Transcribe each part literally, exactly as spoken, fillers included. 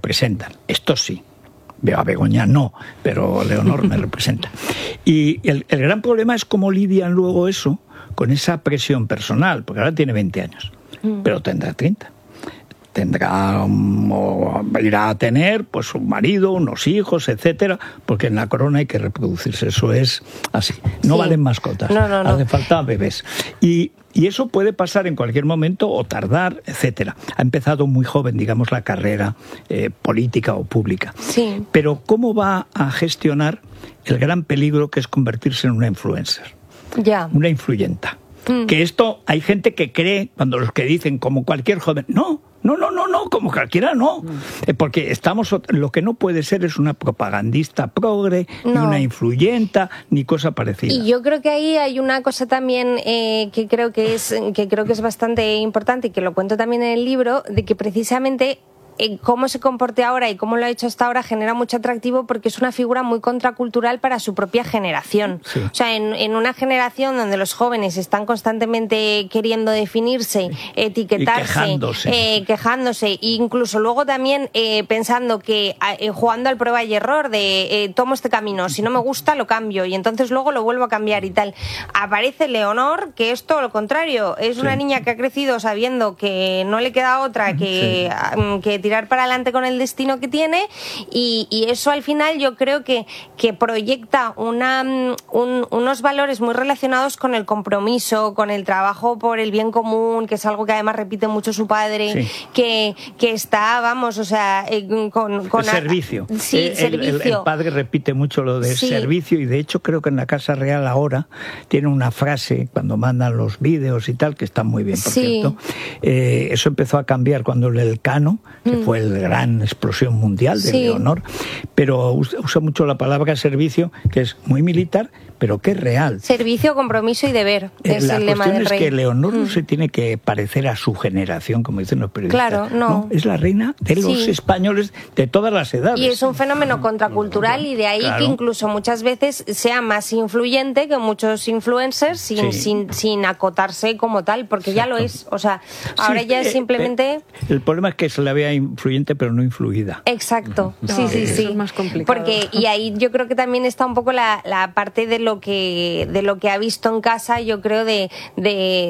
representan. Estos sí. Veo a Begoña no, pero Leonor me representa. Y el, el gran problema es cómo lidian luego eso con esa presión personal, porque ahora tiene veinte años, mm. pero tendrá treinta. Tendrá, o irá a tener pues un marido, unos hijos, etcétera, porque en la corona hay que reproducirse, eso es así. No sí. valen mascotas, no, no, no. hace falta bebés. Y, y eso puede pasar en cualquier momento o tardar, etcétera. Ha empezado muy joven, digamos, la carrera eh, política o pública. Sí. Pero ¿cómo va a gestionar el gran peligro que es convertirse en una influencer? Ya. Una influyenta. Mm. Que esto, hay gente que cree, cuando los que dicen, como cualquier joven, no, no, no, no, no, como cualquiera no. Mm. Porque estamos, lo que no puede ser es una propagandista progre, no. ni una influyenta, ni cosa parecida. Y yo creo que ahí hay una cosa también eh, que creo que es, que creo que es bastante importante y que lo cuento también en el libro, de que precisamente cómo se comporte ahora y cómo lo ha hecho hasta ahora genera mucho atractivo porque es una figura muy contracultural para su propia generación. Sí. O sea, en, en una generación donde los jóvenes están constantemente queriendo definirse, sí. etiquetarse, y quejándose, eh, quejándose e incluso luego también eh, pensando que eh, jugando al prueba y error de eh, tomo este camino, si no me gusta lo cambio y entonces luego lo vuelvo a cambiar y tal. Aparece Leonor, que es todo lo contrario, es sí. una niña que ha crecido sabiendo que no le queda otra que, sí. que tirar para adelante con el destino que tiene y, y eso al final yo creo que, que proyecta una, un, unos valores muy relacionados con el compromiso, con el trabajo por el bien común, que es algo que además repite mucho su padre, sí. que, que está, vamos, o sea, con... con el servicio. Sí, el, servicio. El, el padre repite mucho lo de sí. servicio y de hecho creo que en la Casa Real ahora tiene una frase cuando mandan los vídeos y tal, que está muy bien, por sí. cierto. Eh, eso empezó a cambiar cuando el Elcano, que mm. fue la gran explosión mundial de sí. Leonor, pero usa mucho la palabra servicio, que es muy militar, pero que es real. Servicio, compromiso y deber, es la el lema del rey. La cuestión es que Leonor mm. no se tiene que parecer a su generación, como dicen los periodistas. Claro, no. no es la reina de los sí. españoles de todas las edades. Y es un fenómeno contracultural y de ahí claro. que incluso muchas veces sea más influyente que muchos influencers sin, sí. sin, sin acotarse como tal, porque Exacto. ya lo es. O sea, ahora sí, ya es simplemente... Eh, eh, el problema es que se la vea influyente pero no influida. Exacto, no, sí, sí, eso sí. es más complicado. Porque, y ahí yo creo que también está un poco la, la parte de lo que de lo que ha visto en casa, yo creo, de, de,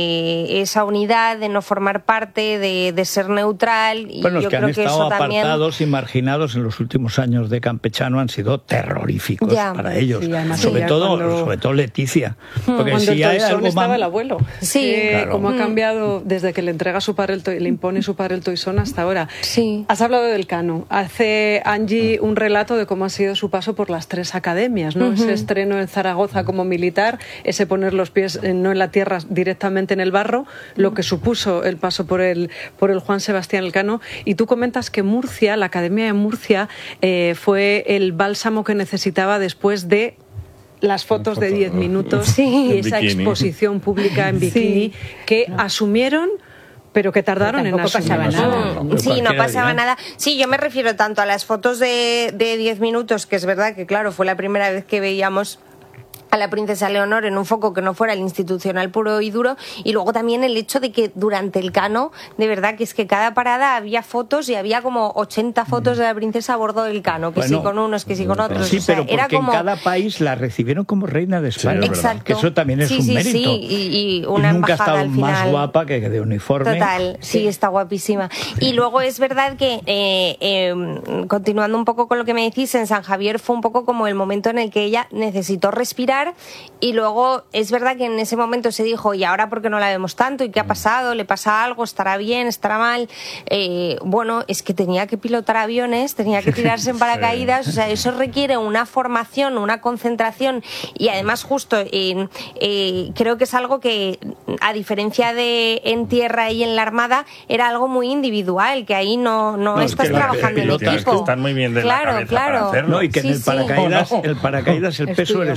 de esa unidad, de no formar parte, de, de ser neutral. Y bueno, los yo que creo han que estado eso apartados también... y marginados en los últimos años de Campechano han sido terroríficos ya. para ellos. Sí, además, sobre, sí, todo, cuando... sobre todo Leticia. Porque cuando si el hay toisón algo estaba más... el abuelo. Sí. Que, claro. Cómo ha cambiado desde que le entrega su padre el to... le impone su padre el toisón hasta ahora. Sí. Has hablado del Cano. Hace Angie un relato de cómo ha sido su paso por las tres academias, ¿no? Uh-huh. Ese estreno en Zaragoza como militar, ese poner los pies eh, no en la tierra, directamente en el barro, uh-huh. lo que supuso el paso por el, por el Juan Sebastián Elcano. Y tú comentas que Murcia, la Academia de Murcia, eh, fue el bálsamo que necesitaba después de las fotos de diez minutos sí. y esa exposición pública en bikini sí. que no. asumieron, pero que tardaron pero en asumir. pasaba nada. No, sí, no pasaba día. nada. Sí, yo me refiero tanto a las fotos de diez minutos, que es verdad que, claro, fue la primera vez que veíamos a la princesa Leonor en un foco que no fuera el institucional puro y duro, y luego también el hecho de que durante el Cano, de verdad que es que cada parada había fotos y había como ochenta fotos de la princesa a bordo del Cano, que bueno, sí con unos, que sí con otros. Sí, o sea, pero porque era como... en cada país la recibieron como reina de España. Sí, exacto. Que eso también es sí, un sí, mérito. Sí, y, y una y nunca ha estado al final. Más guapa que de uniforme. Total, sí, sí está guapísima. Sí. Y luego es verdad que, eh, eh, continuando un poco con lo que me decís, en San Javier fue un poco como el momento en el que ella necesitó respirar. Y luego es verdad que en ese momento se dijo, ¿y ahora por qué no la vemos tanto? ¿Y qué ha pasado? ¿Le pasa algo? ¿Estará bien? ¿Estará mal? Eh, bueno, es que tenía que pilotar aviones, tenía que tirarse en paracaídas, o sea, eso requiere una formación, una concentración y además justo eh, eh, creo que es algo que, a diferencia de en tierra y en la Armada, era algo muy individual, que ahí no, no, no estás es que trabajando en equipo. Que estar muy bien de claro, la cabeza claro. para hacerlo. No, y que sí, en el paracaídas, sí. el paracaídas el peso eres tú. Claro,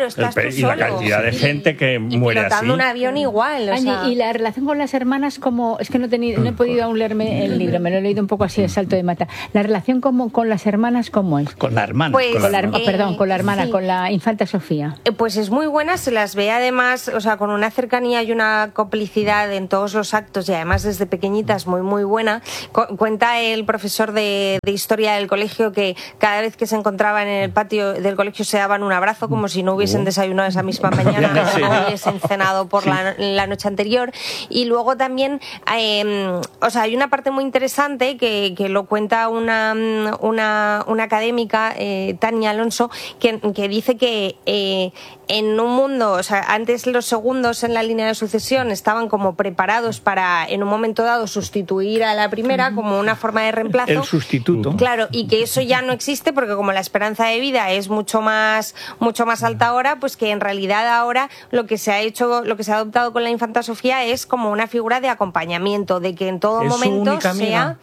estás El, tú y solo. la cantidad de gente que y muere así. pilotando un avión igual. O Angie, sea... y la relación con las hermanas, como es que no he, tenido, no he podido aún leerme el libro, me lo he leído un poco así, el salto de mata. La relación como, con las hermanas, ¿cómo es? Con la hermana. Pues, con Con la la, hermana. eh, perdón, con la hermana, sí. con la infanta Sofía. Eh, Pues es muy buena, se las ve además, o sea, con una cercanía y una complicidad en todos los actos y además desde pequeñitas muy, muy buena. Cu- cuenta el profesor de, de historia del colegio que cada vez que se encontraban en el patio del colegio se daban un abrazo como si no hubiesen desayunado esa misma mañana, Sí. no hubiesen cenado por la, la noche anterior. Y luego también, eh, o sea, hay una parte muy interesante que, que lo cuenta una, una, una académica, eh, Tania Alonso, que, que dice que eh, en un mundo, o sea, antes los segundos en la línea de sucesión estaban como preparados para en un momento dado sustituir a la primera como una forma de reemplazo. El sustituto. Claro, y que eso ya no existe porque como la esperanza de vida es mucho más mucho más alta ahora, pues que en realidad ahora lo que se ha hecho, lo que se ha adoptado con la infanta Sofía es como una figura de acompañamiento, de que en todo ¿Es su momento única sea amiga?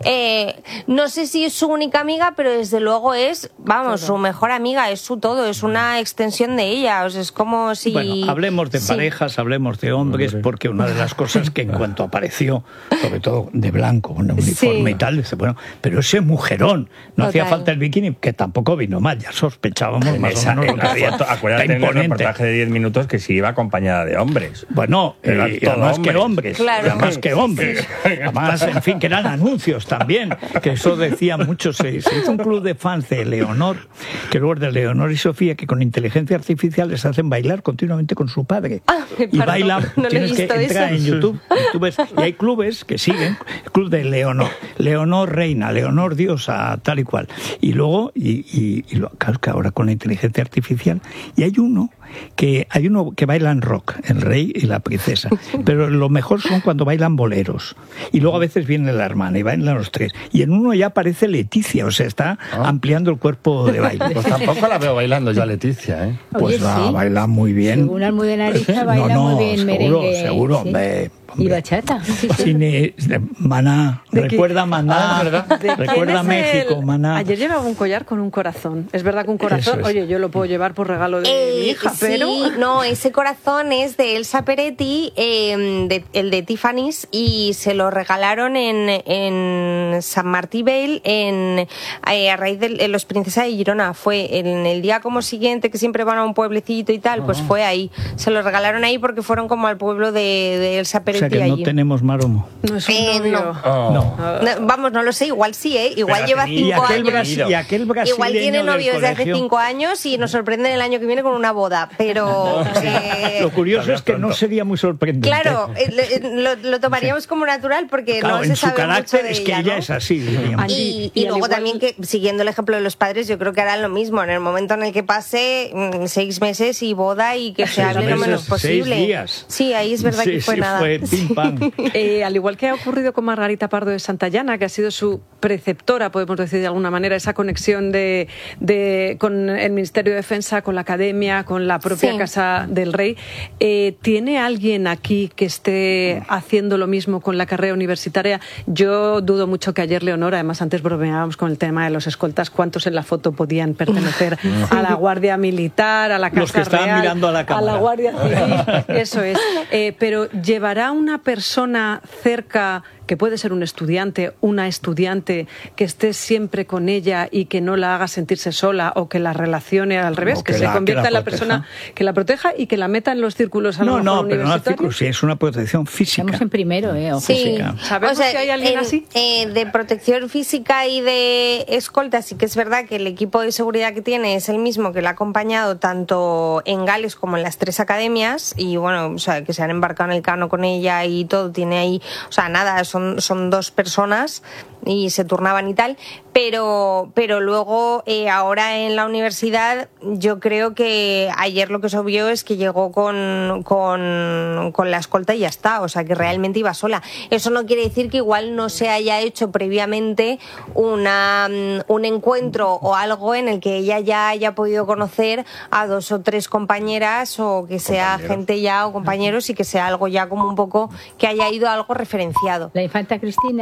eh, no sé si es su única amiga, pero desde luego es, vamos, su mejor amiga, es su todo, es una extensión de ella, o sea, es como si... Bueno, hablemos de Sí. parejas, hablemos de hombres, porque una de las cosas que en cuanto apareció, sobre todo de blanco, con un uniforme Sí. y tal, dice, bueno, pero ese mujerón, no hacía Total. falta el bikini, que tampoco vino mal, ya sospechábamos En más esa, o menos en lo la que hacía. foto, acuérdate Está en el imponente. reportaje de diez minutos que sí iba acompañada de hombres. Bueno, Era eh, y todo además que hombres. hombres, Claro. y además que hombres, además, en fin, que eran anuncios también, que eso decía mucho, se, se hizo un club de fans de Leonor, que luego es de Leonor y Sofía, que con inteligencia artificial les hacen bailar continuamente con su padre. Ah, y perdón, bailan, no lo he tienes que visto entrar eso. en YouTube, y, tú ves- y hay clubes que siguen, el club de Leonor, Leonor reina, Leonor diosa, tal y cual. Y luego, y, y, y lo, claro, que ahora con la inteligencia artificial, y hay uno que hay uno que bailan rock, el rey y la princesa, pero lo mejor son cuando bailan boleros. Y luego a veces viene la hermana y bailan los tres. Y en uno ya aparece Leticia, o sea, está ampliando el cuerpo de baile. Pues tampoco la veo bailando yo a Leticia, ¿eh? Pues Oye, la sí. baila muy bien. Según Almudena Ariza No, baila no, muy bien seguro, merengue. seguro, sí. hombre, Y hombre. bachata. Sí, sí. Cine, Maná, ¿De qué? recuerda Maná, Ah, ¿verdad? ¿De quién recuerda es México, el- Maná. Ayer llevaba un collar con un corazón. Es verdad que un corazón, Eso es. oye, yo lo puedo llevar por regalo de Eh, mi hija, sí, pero... no, ese corazón es de Elsa Peretti, eh, de- el de Tiffany's, y se lo regalaron en, en San Martí Vale, en, eh, a raíz de Los Princesas de Girona. Fue en el día como siguiente, que siempre van a un pueblecito y tal, pues fue ahí. Se lo regalaron ahí porque fueron como al pueblo de, de Elsa O Peretti sea que no allí. tenemos maromo. No es un Eh, novio. no. Oh. No. No, vamos, no lo sé, igual sí, ¿eh? Igual Pero lleva ha tenido- Y cinco aquel, años. brasi- y aquel brasileño Igual tiene del novio desde hace colegio. cinco años y nos sorprende el año que viene con una boda, pero... eh, Lo curioso es que no pronto. sería muy sorprendente. Claro, eh, le- lo, lo tomaríamos como natural porque Claro, no en se su sabe carácter mucho de es que ella, ella ¿no? es así, diríamos. Angie, Y, y y al luego igual- también que, siguiendo el ejemplo de los padres, yo creo que harán lo mismo. En el momento en el que pase mm, seis meses y boda y que se Seis hable lo meses, menos seis posible. días. Sí, ahí es verdad Sí, que fue sí, nada. fue pim pam. Eh, al igual que ha ocurrido con Margarita Pardo de Santayana, que ha sido su preceptora, podemos decir de alguna manera, esa conexión de, de con el Ministerio de Defensa, con la Academia, con la propia Sí. Casa del Rey, eh, ¿tiene alguien aquí que esté haciendo lo mismo con la carrera universitaria? Yo dudo mucho que ayer Leonor, además antes bromeábamos con el tema de los escoltas, cuántos en la foto podían pertenecer a la Guardia Militar, a la Casa Los que estaban Real, mirando a la cámara. Guardia Civil, eso es. Eh, pero ¿llevará una persona cerca, que puede ser un estudiante, una estudiante, que esté siempre con ella y que no la haga sentirse sola o que la relacione al revés, O que, que se la- convierta que la en la proteja. persona que la proteja y que la meta en los círculos a lo No, mejor no, pero no universitarios? círculo, sí, es una protección física. Estamos en primero, ¿eh? Ojo. Sí, física. ¿Sabemos si hay alguien en- así? eh, de protección física y de escolta, sí que es verdad que el equipo de seguridad que tiene es el mismo que la ha acompañado tanto en Gales como en las tres academias y bueno, o sea, que se han embarcado en el Cano con ella y todo, tiene ahí, o sea, nada, son, son dos personas y se turnaban y tal, pero, pero luego eh, ahora en la universidad yo creo que ayer lo que se vio es que llegó con, con, con la escolta y ya está, o sea que realmente iba sola. Eso no quiere decir que igual no se haya hecho previamente una, un encuentro o algo en el que ella ya haya podido conocer a dos o tres compañeras o que sea Compañeros. gente ya o compañeros y que sea algo ya como un poco que haya ido algo referenciado. La infanta Cristina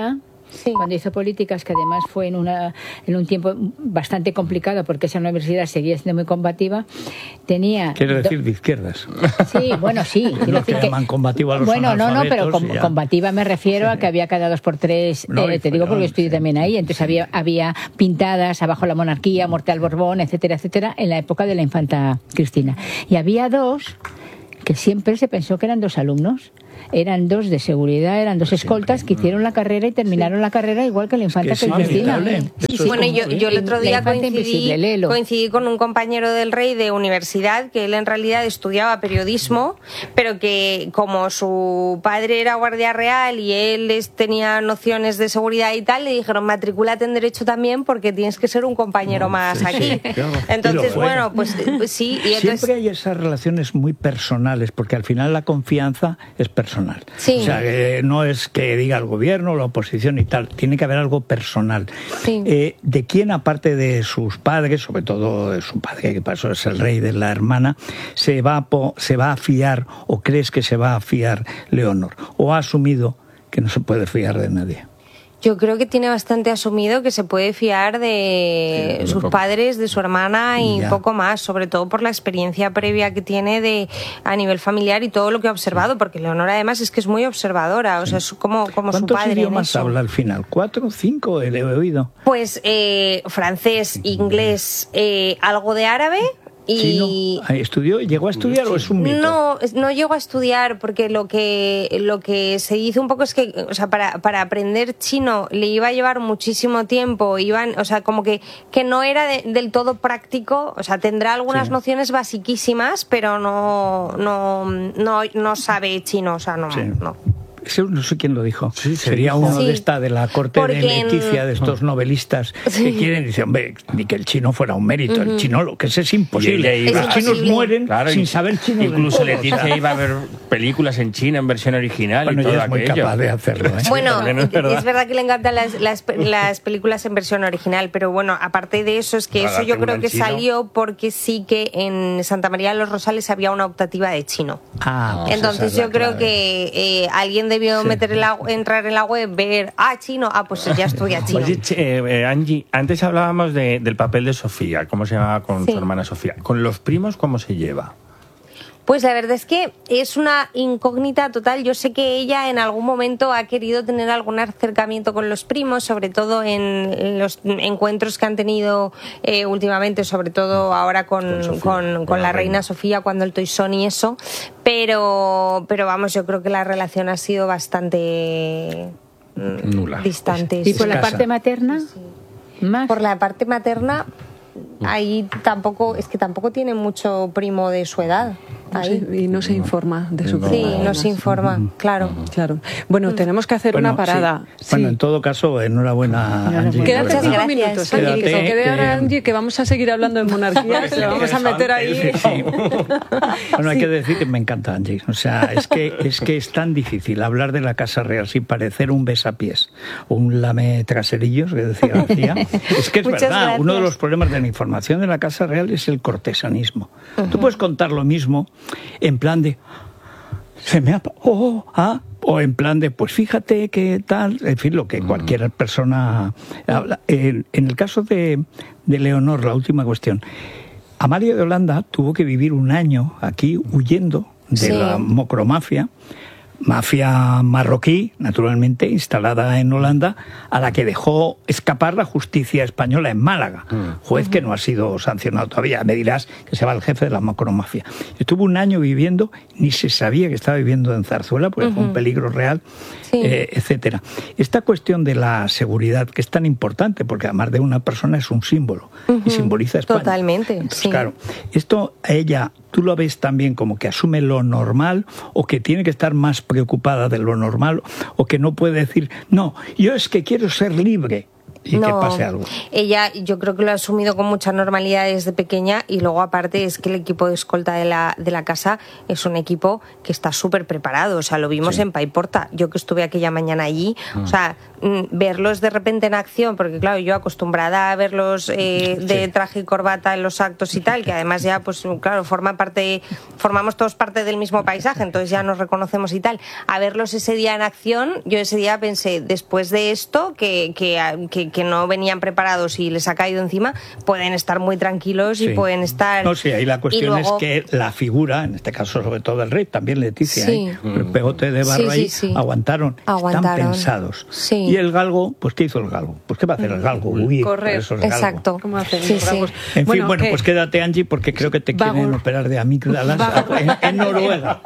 Sí. Cuando hizo políticas, que además fue en, una, en un tiempo bastante complicado porque esa universidad seguía siendo muy combativa, tenía... Quiero decir de izquierdas. Sí, bueno, sí. Lo que llaman combativo a los Bueno, no, no, pero analfabetos com- y ya. combativa me refiero a que había cada dos por tres, No, eh, y te digo porque follón, estudié sí, también ahí, sí, entonces sí. había, había pintadas abajo la monarquía, muerte al Borbón, etcétera, etcétera, en la época de la infanta Cristina. Y había dos que siempre se pensó que eran dos alumnos. Eran dos de seguridad, eran dos Pues escoltas siempre, que hicieron la carrera y terminaron la carrera igual que la infanta Es que es Cristina. inevitable. Sí, Eso sí, Bueno, como- yo, yo el otro La día infanta coincidí, invisible, léelo. coincidí con un compañero del rey de universidad, que él en realidad estudiaba periodismo, pero que como su padre era guardia real y él es- tenía nociones de seguridad y tal, le dijeron, matricúlate en Derecho también porque tienes que ser un compañero más sí, aquí. sí, claro. Y Entonces, lo fue. bueno, pues, pues sí. Y entonces, Siempre hay esas relaciones muy personales, porque al final la confianza es personal. Sí. O sea, que no es que diga el gobierno, la oposición y tal, tiene que haber algo personal. Sí. Eh, ¿De quién, aparte de sus padres, sobre todo de su padre, que pasó es el rey, de la hermana, se va, a po- se va a fiar o crees que se va a fiar Leonor? ¿O ha asumido que no se puede fiar de nadie? yo creo que tiene bastante asumido que se puede fiar de Sí, de sus poco. padres, de su hermana y Ya. poco más, sobre todo por la experiencia previa que tiene de a nivel familiar y todo lo que ha observado, porque Leonor además es que es muy observadora, o sea, es como, como su ¿Cuántos padre. en idiomas eso. habla al final? ¿Cuatro? ¿Cinco? He oído. Pues eh, francés, inglés, eh, algo de árabe y... ¿Chino? Ah, ¿Estudió? ¿Llegó a estudiar o es un mito? No, es- no llego a estudiar porque lo que lo que se dice un poco es que, o sea, para, para aprender chino le iba a llevar muchísimo tiempo, iban, o sea, como que, que no era de- del todo práctico, o sea, tendrá algunas Sí. nociones basiquísimas, pero no no no, no sabe chino, o sea, no, Sí. no. Ese no sé quién lo dijo. Sí, se Sería dijo. uno Sí. de esta de la corte de Porque en- Leticia, de estos novelistas que quieren y dicen, hombre, ni que el chino fuera un mérito, el chino lo que es es imposible. Y ella iba- Los chinos imposible. mueren Claro, sin y- saber chino. del Incluso todo, Leticia o sea. iba a ver películas en China en versión original Bueno, y todo ella es muy aquello. capaz de hacerlo, ¿eh? Bueno, también es es verdad. verdad. que le encantan las, las, las películas en versión original, pero bueno, aparte de eso, es que Ahora eso yo tengo creo en que chino. salió porque sí que en Santa María de los Rosales había una optativa de chino. Ah, pues esa Entonces es la yo creo clave. que eh, alguien debió Sí. meter en la, entrar en la web, ver, ah, chino, ah, pues ya estudia chino. Oye, che, eh, eh, Angie, antes hablábamos de- del papel de Sofía, cómo se llamaba con Sí. su hermana Sofía. ¿Con los primos cómo se lleva? Pues la verdad es que es una incógnita total. Yo sé que ella en algún momento ha querido tener algún acercamiento con los primos, sobre todo en los encuentros que han tenido eh, últimamente, sobre todo ahora con, Con Sofía, con- con con la la reina. reina Sofía, cuando el Toisón y eso. Pero, pero vamos, yo creo que la relación ha sido bastante mm, Nula. distante. ¿Y sí. por la Escasa. parte materna? Más. Por la parte materna, ahí tampoco, es que tampoco tiene mucho primo de su edad. No Ahí. se- y no se informa de su No. Sí, prima, no se además. informa, claro. Claro. Bueno, tenemos que hacer Bueno, una parada. sí. Bueno, Sí. en todo caso, enhorabuena, Angie. Quédate Muchas cinco gracias. minutos, Angie, que se Quédate, quede ahora que- Angie, que vamos a seguir hablando de monarquía, que le vamos a meter ahí. Sí, sí. Bueno, hay que decir que me encanta Angie. O sea, es que, es que es tan difícil hablar de la Casa Real sin parecer un besapiés o un lame traserillos, que decía García. Es que es Muchas verdad, gracias. uno de los problemas de la información de la Casa Real es el cortesanismo. Tú puedes contar lo mismo en plan de... Se me ha... Oh, ah, o en plan de, pues fíjate que tal, en fin, lo que cualquier persona habla. En, en el caso de, de Leonor, la última cuestión, Amalia de Holanda tuvo que vivir un año aquí huyendo de Sí. la mocromafia, mafia marroquí, naturalmente, instalada en Holanda, a la que dejó escapar la justicia española en Málaga, juez que no ha sido sancionado todavía. Me dirás que se va el jefe de la macromafia. Estuvo un año viviendo, ni se sabía que estaba viviendo en Zarzuela, porque fue un peligro real, Sí. eh, etcétera. Esta cuestión de la seguridad, que es tan importante, porque además de una persona es un símbolo, y simboliza España. Totalmente, Entonces, sí. claro, esto a ella, ¿tú lo ves también como que asume lo normal o que tiene que estar más preocupada de lo normal o que no puede decir, no, yo es que quiero ser libre y que pase algo? Ella, yo creo que lo ha asumido con mucha normalidad desde pequeña y luego aparte es que el equipo de escolta de la, de la casa es un equipo que está súper preparado, o sea, lo vimos Sí. en Paiporta, yo que estuve aquella mañana allí, o sea, verlos de repente en acción, porque claro, yo acostumbrada a verlos eh, de sí. traje y corbata en los actos y tal, que además ya, pues claro, forma parte, formamos todos parte del mismo paisaje, entonces ya nos reconocemos y tal. A verlos ese día en acción, yo ese día pensé, después de esto, que, que, que, que no venían preparados y les ha caído encima, pueden estar muy tranquilos sí. y pueden estar... No, sí, ahí la cuestión luego... es que la figura, en este caso sobre todo el rey, también Leticia, sí. ¿eh? el pegote de barro sí, ahí, sí, sí. Aguantaron, aguantaron, están pensados. Sí. Y el galgo, pues ¿qué hizo el galgo? Pues ¿qué va a hacer el galgo? Huir, correr, eso es exacto. Galgo. ¿Cómo hacen sí, los galgos? En bueno, fin, bueno, ¿qué? pues quédate, Angie, porque creo que te Vago... quieren operar de amígdalas en, en Noruega.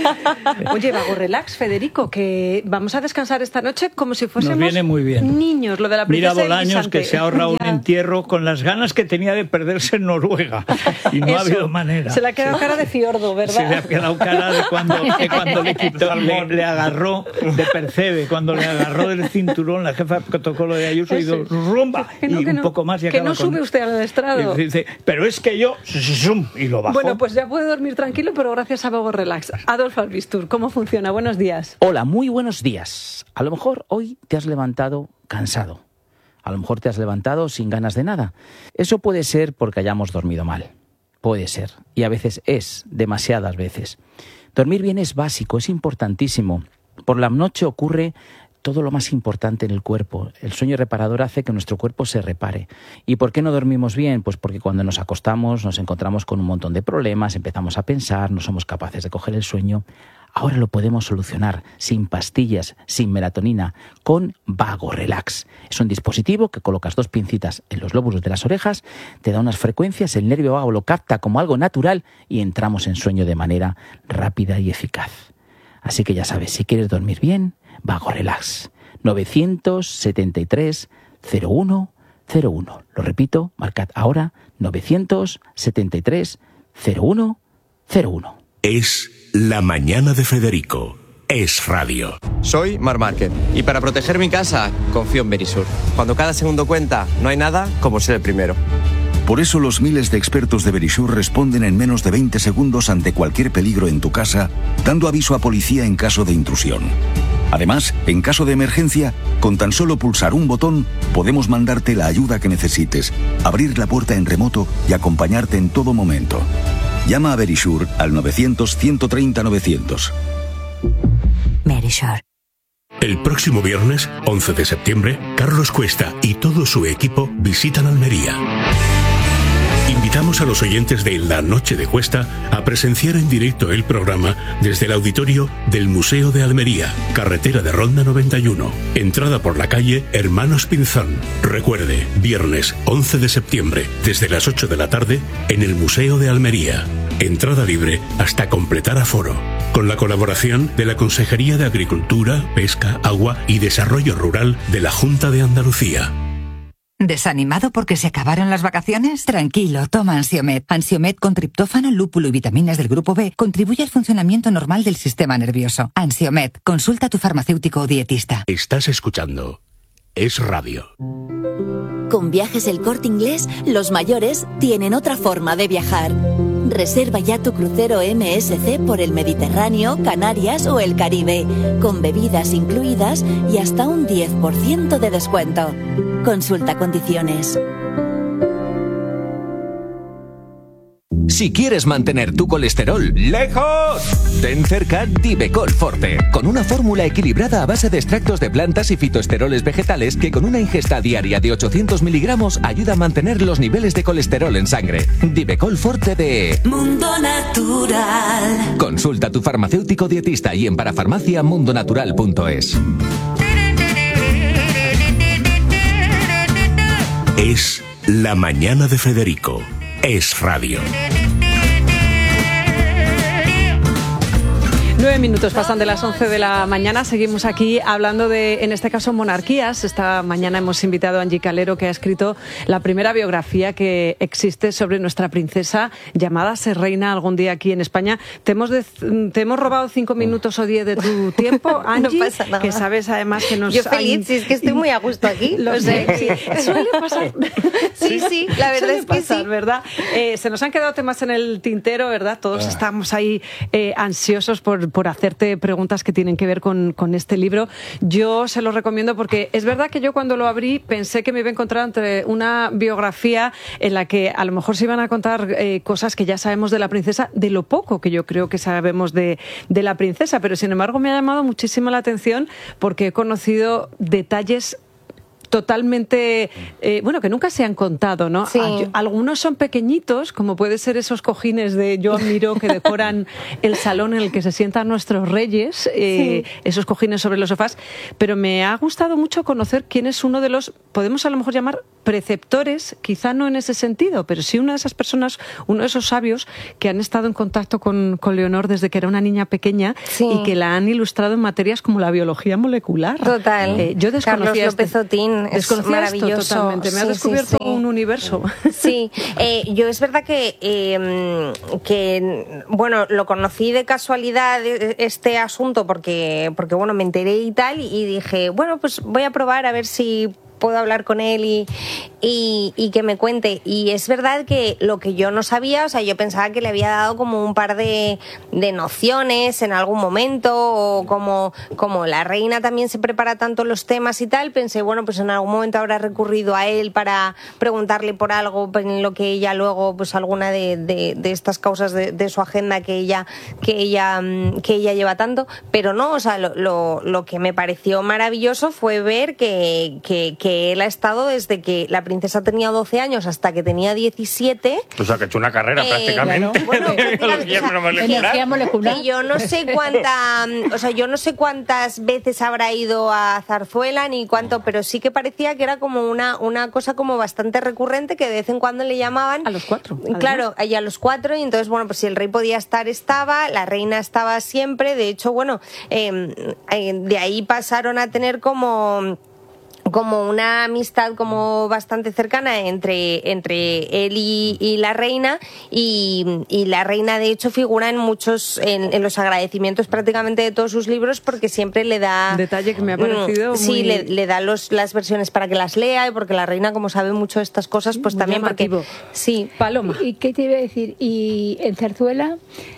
Oye, Vago Relax, Federico, que vamos a descansar esta noche como si fuésemos Nos viene muy bien. niños, lo de la princesa Mira Bolaños, que se ha ahorrado un ya. entierro con las ganas que tenía de perderse en Noruega. Y no Eso. ha habido manera. Se le ha quedado sí. cara de fiordo, ¿verdad? Se le ha quedado cara de cuando, de cuando le quitó, le, le agarró de Percebe, cuando le agarró del cinturón la jefa de protocolo de Ayuso y dijo, rumba, que no, y que un no, poco más y que acaba no sube con... usted al estrado. Y dice, pero es que yo... Y lo bajó. Bueno, pues ya puede dormir tranquilo, pero gracias a Vago Relax. Adolfo Albistur, ¿cómo funciona? Buenos días. Hola, muy buenos días. A lo mejor hoy te has levantado cansado. A lo mejor te has levantado sin ganas de nada. Eso puede ser porque hayamos dormido mal. Puede ser. Y a veces es, demasiadas veces. Dormir bien es básico, es importantísimo. Por la noche ocurre todo lo más importante en el cuerpo. El sueño reparador hace que nuestro cuerpo se repare. ¿Y por qué no dormimos bien? Pues porque cuando nos acostamos nos encontramos con un montón de problemas, empezamos a pensar, no somos capaces de coger el sueño. Ahora lo podemos solucionar sin pastillas, sin melatonina, con Vago Relax. Es un dispositivo que colocas dos pincitas en los lóbulos de las orejas, te da unas frecuencias, el nervio vago lo capta como algo natural y entramos en sueño de manera rápida y eficaz. Así que ya sabes, si quieres dormir bien, Vago Relax. novecientos setenta y tres cero uno cero uno. Lo repito, marcad ahora novecientos setenta y tres cero uno cero uno. Es La Mañana de Federico. Es radio. Soy Mar Márquez y para proteger mi casa confío en Verisur. Cuando cada segundo cuenta, no hay nada como ser el primero. Por eso los miles de expertos de Verisur responden en menos de veinte segundos ante cualquier peligro en tu casa, dando aviso a policía en caso de intrusión. Además, en caso de emergencia, con tan solo pulsar un botón, podemos mandarte la ayuda que necesites, abrir la puerta en remoto y acompañarte en todo momento. Llama a Verisur al novecientos ciento treinta novecientos. Verisur. El próximo viernes, once de septiembre, Carlos Cuesta y todo su equipo visitan Almería. Invitamos a los oyentes de La Noche de Cuesta a presenciar en directo el programa desde el auditorio del Museo de Almería, carretera de Ronda noventa y uno, entrada por la calle Hermanos Pinzón. Recuerde, viernes once de septiembre, desde las ocho de la tarde, en el Museo de Almería. Entrada libre hasta completar aforo. Con la colaboración de la Consejería de Agricultura, Pesca, Agua y Desarrollo Rural de la Junta de Andalucía. ¿Desanimado porque se acabaron las vacaciones? Tranquilo, toma Ansiomed. Ansiomed con triptófano, lúpulo y vitaminas del grupo B contribuye al funcionamiento normal del sistema nervioso. Ansiomed, consulta a tu farmacéutico o dietista. Estás escuchando Es Radio. Con Viajes El Corte Inglés, los mayores tienen otra forma de viajar. Reserva ya tu crucero M S C por el Mediterráneo, Canarias o el Caribe, con bebidas incluidas y hasta un diez por ciento de descuento. Consulta condiciones. Si quieres mantener tu colesterol lejos, ten cerca Divecol Forte, con una fórmula equilibrada a base de extractos de plantas y fitoesteroles vegetales que con una ingesta diaria de ochocientos miligramos ayuda a mantener los niveles de colesterol en sangre. Divecol Forte de Mundo Natural. Consulta a tu farmacéutico dietista y en parafarmacia mundonatural punto es. Es La Mañana de Federico. Es radio. Nueve minutos pasan de las once de la mañana. Seguimos aquí hablando de, en este caso, monarquías. Esta mañana hemos invitado a Angie Calero, que ha escrito la primera biografía que existe sobre nuestra princesa, llamada Ser Reina algún día aquí en España. Te hemos, de, te hemos robado cinco minutos o diez de tu tiempo, Angie, no pasa nada. Que sabes además que nos... Yo feliz, si es que estoy muy a gusto aquí. Lo sé, sí. Suele pasar. Sí, sí, la verdad Suele es que pasar, sí. ¿verdad? Eh, se nos han quedado temas en el tintero, ¿verdad? Todos ah. estamos ahí eh, ansiosos por por, por hacerte preguntas que tienen que ver con, con este libro. Yo se lo recomiendo porque es verdad que yo cuando lo abrí pensé que me iba a encontrar entre una biografía en la que a lo mejor se iban a contar eh, cosas que ya sabemos de la princesa, de lo poco que yo creo que sabemos de, de la princesa, pero sin embargo me ha llamado muchísimo la atención porque he conocido detalles totalmente, eh, bueno, que nunca se han contado, ¿no? Sí. Ay, algunos son pequeñitos, como puede ser esos cojines de Joan Miró que decoran el salón en el que se sientan nuestros reyes, eh, sí. esos cojines sobre los sofás, pero me ha gustado mucho conocer quién es uno de los, podemos a lo mejor llamar preceptores, quizá no en ese sentido, pero sí una de esas personas, uno de esos sabios que han estado en contacto con, con Leonor desde que era una niña pequeña sí. y que la han ilustrado en materias como la biología molecular. Total. Eh, yo desconocía Carlos López este... Otín. Es maravilloso. Esto totalmente. Me ha sí, descubierto sí, sí. un universo. Sí, eh, yo es verdad que, eh, que, bueno, lo conocí de casualidad este asunto porque, porque, bueno, me enteré y tal y dije, bueno, pues voy a probar a ver si puedo hablar con él y, y, y que me cuente. Y es verdad que lo que yo no sabía, o sea, yo pensaba que le había dado como un par de, de nociones en algún momento, o como, como la reina también se prepara tanto los temas y tal, pensé, bueno, pues en algún momento habrá recurrido a él para preguntarle por algo en lo que ella luego, pues alguna de, de, de estas causas de, de su agenda que ella, que ella, que ella lleva tanto, pero no, o sea, lo, lo, lo que me pareció maravilloso fue ver que, que, que que él ha estado desde que la princesa tenía doce años hasta que tenía diecisiete. O sea, que ha hecho una carrera eh, prácticamente. Claro. Bueno, energía molecular. molecular. Y yo no sé cuánta, o sea, yo no sé cuántas veces habrá ido a Zarzuela ni cuánto, pero sí que parecía que era como una, una cosa como bastante recurrente que de vez en cuando le llamaban. A los cuatro. Claro, y a los cuatro, y entonces, bueno, pues si el rey podía estar, estaba, la reina estaba siempre, de hecho, bueno, eh, de ahí pasaron a tener como... como una amistad como bastante cercana entre, entre él y, y la reina y, y la reina de hecho figura en muchos en, en los agradecimientos prácticamente de todos sus libros porque siempre le da detalle que me ha parecido sí muy... le, le da los, las versiones para que las lea y porque la reina como sabe mucho de estas cosas pues muy también llamativo. Porque sí Paloma. ¿Y qué te iba a decir? ¿Y en Zarzuela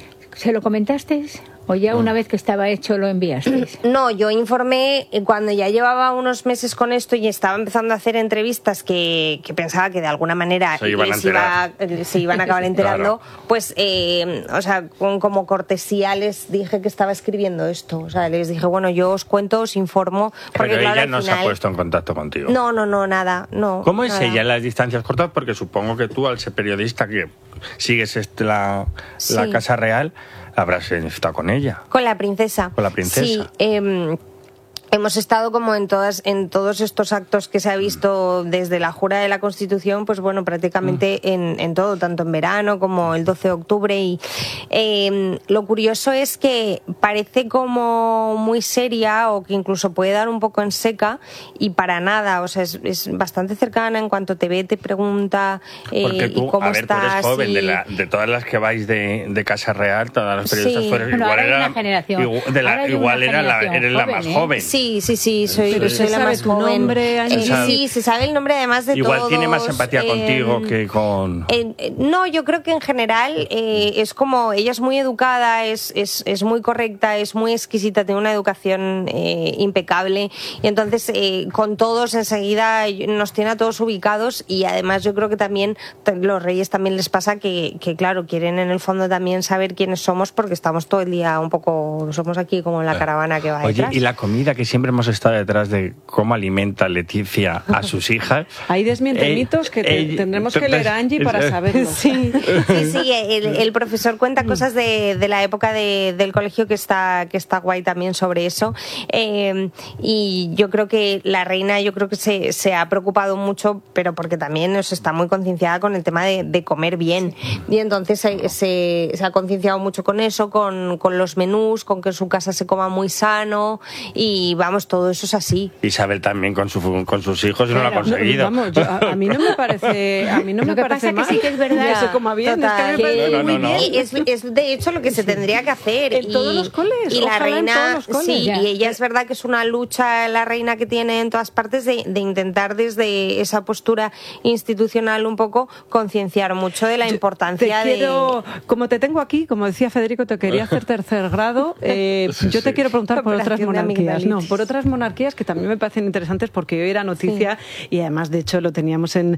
se lo comentaste? ¿O ya una vez que estaba hecho lo enviaste? No, yo informé cuando ya llevaba unos meses con esto y estaba empezando a hacer entrevistas que, que pensaba que de alguna manera se iban a, les iba, se iban a acabar enterando, claro. Pues, eh, o sea, con, como cortesía les dije que estaba escribiendo esto. O sea, les dije, bueno, yo os cuento, os informo. Porque, Pero claro, ella al no final... se ha puesto en contacto contigo. No, no, no, nada. No, ¿Cómo es nada. ella en las distancias cortas? Porque supongo que tú, al ser periodista que sigues este, la, sí. la Casa Real, habrás estado con ella. Con la princesa. Con la princesa. Sí, eh, hemos estado como en todas en todos estos actos que se ha visto desde la jura de la Constitución, pues bueno, prácticamente mm. en, en todo, tanto en verano como el doce de octubre. Y eh, lo curioso es que parece como muy seria o que incluso puede dar un poco en seca y para nada, o sea, es, es bastante cercana en cuanto te ve, te pregunta eh, Porque tú, y cómo a ver, estás. Tú eres joven, y... de, la, de todas las que vais de, de Casa Real, todas las periodistas sí. fueron, bueno, igual ahora era, hay una generación. igual, de la, ahora hay igual una era la, eres la joven, más ¿eh? joven. Sí, Sí, sí, sí, soy, Pero soy se la sabe más tu joven. nombre, Eh, sabe. sí, se sabe el nombre además de Igual todos. tiene más empatía eh, contigo que con... Eh, eh, no, yo creo que en general eh, es como, ella es muy educada, es, es, es muy correcta, es muy exquisita, tiene una educación eh, impecable y entonces eh, con todos enseguida nos tiene a todos ubicados y además yo creo que también los reyes también les pasa que, que claro, quieren en el fondo también saber quiénes somos porque estamos todo el día un poco, somos aquí como en la caravana que va Oye, detrás. y la comida que siempre hemos estado detrás de cómo alimenta Leticia a sus hijas. Ahí desmiente eh, mitos que te, eh, tendremos que leer a Angie para saberlo. Sí, sí, sí el, el profesor cuenta cosas de, de la época de, del colegio que está, que está guay también sobre eso. Eh, y yo creo que la reina, yo creo que se, se ha preocupado mucho, pero porque también nos está muy concienciada con el tema de, de comer bien. Y entonces se, se, se ha concienciado mucho con eso, con, con los menús, con que en su casa se coma muy sano y vamos, todo eso es así. Isabel también con, su, con sus hijos y claro, no lo ha conseguido. No, vamos, yo, a, a mí no me parece, a mí no me parece mal. Que sí que es verdad. Ya, se coma bien, es que me parece no, no, muy no, no. bien. Y es, es de hecho lo que se tendría que hacer. En y, todos los coles. Y la Ojalá reina, en todos los coles. sí, Ya. y ella es verdad que es una lucha la reina que tiene en todas partes de, de intentar desde esa postura institucional un poco concienciar mucho de la importancia te de... quiero, como te tengo aquí, como decía Federico, te quería hacer tercer grado. Eh, Sí, yo te sí. quiero preguntar por otras Operación de monarquías. No, amigdalitis. por otras monarquías que también me parecen interesantes porque hoy era noticia y además, de hecho, lo teníamos en,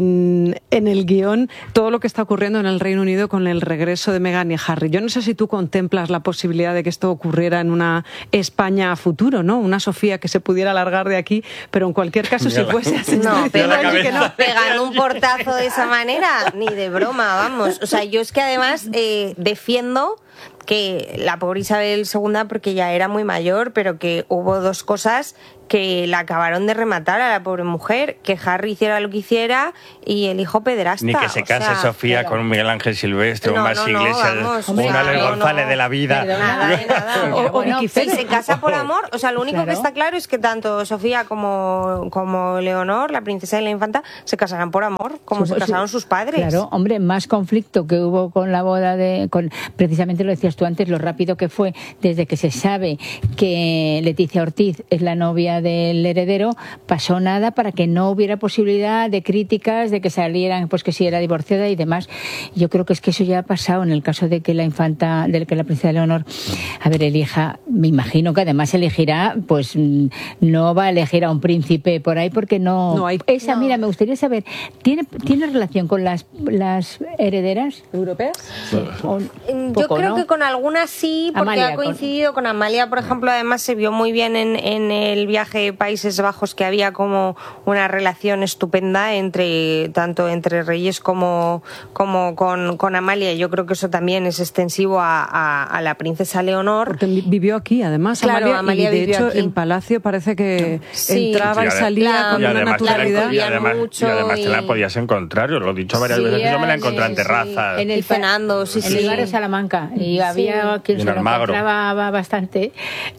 en, en el guión, todo lo que está ocurriendo en el Reino Unido con el regreso de Meghan y Harry. Yo no sé si tú contemplas la posibilidad de que esto ocurriera en una España a futuro, ¿no? Una Sofía que se pudiera alargar de aquí, pero en cualquier caso, si fuese así, No, pero pegando, que no. pegando un portazo de esa manera, ni de broma, vamos. O sea, yo es que además eh, defiendo que la pobre Isabel segunda, porque ya era muy mayor, pero que hubo dos cosas que la acabaron de rematar a la pobre mujer, que Harry hiciera lo que hiciera y el hijo pederasta. Ni que se o case sea, Sofía pero... con un Miguel Ángel Silvestre, No, un Más no, no, Iglesias, vamos, un o sea, Alex no, González no. de la vida. Nada, de nada. O- o Bueno, Nicky si Pérez. se casa por amor, o sea, lo único Claro. que está claro es que tanto Sofía como, como Leonor, la princesa y la infanta, se casarán por amor, como Su- se casaron su- sus padres. Claro, hombre, más conflicto que hubo con la boda de... Con, precisamente lo decías tú antes, lo rápido que fue desde que se sabe que Leticia Ortiz es la novia del heredero, pasó nada para que no hubiera posibilidad de críticas, de que salieran, pues que si era divorciada y demás. Yo creo que es que eso ya ha pasado en el caso de que la infanta, de que la princesa Leonor, a ver, elija, me imagino que además elegirá, pues mm, no va a elegir a un príncipe por ahí porque no... No hay- Esa, no. mira, me gustaría saber, ¿tiene, ¿tiene relación con las, las herederas? ¿Europeas? O- Yo poco, creo ¿no? que con algunas sí, porque Amalia, ha coincidido con... Amalia, por ejemplo, además se vio muy bien en, en el viaje a Países Bajos que había como una relación estupenda entre tanto entre Reyes como, como con, con Amalia. Yo creo que eso también es extensivo a, a, a la princesa Leonor. Porque vi- vivió aquí, además, Claro, Amalia, Amalia y de vivió hecho aquí. en Palacio parece que Sí. entraba y Sí, salía la- con Y una además, te la, naturalidad. y además, mucho y además te la y- podías encontrar, yo lo he dicho varias Sí, veces, que yo me la en encontré en el- terrazas. en el Y cenando, sí, en sí. el barrio de Salamanca. Y había quien Y se en lo Almagro. encontraba bastante,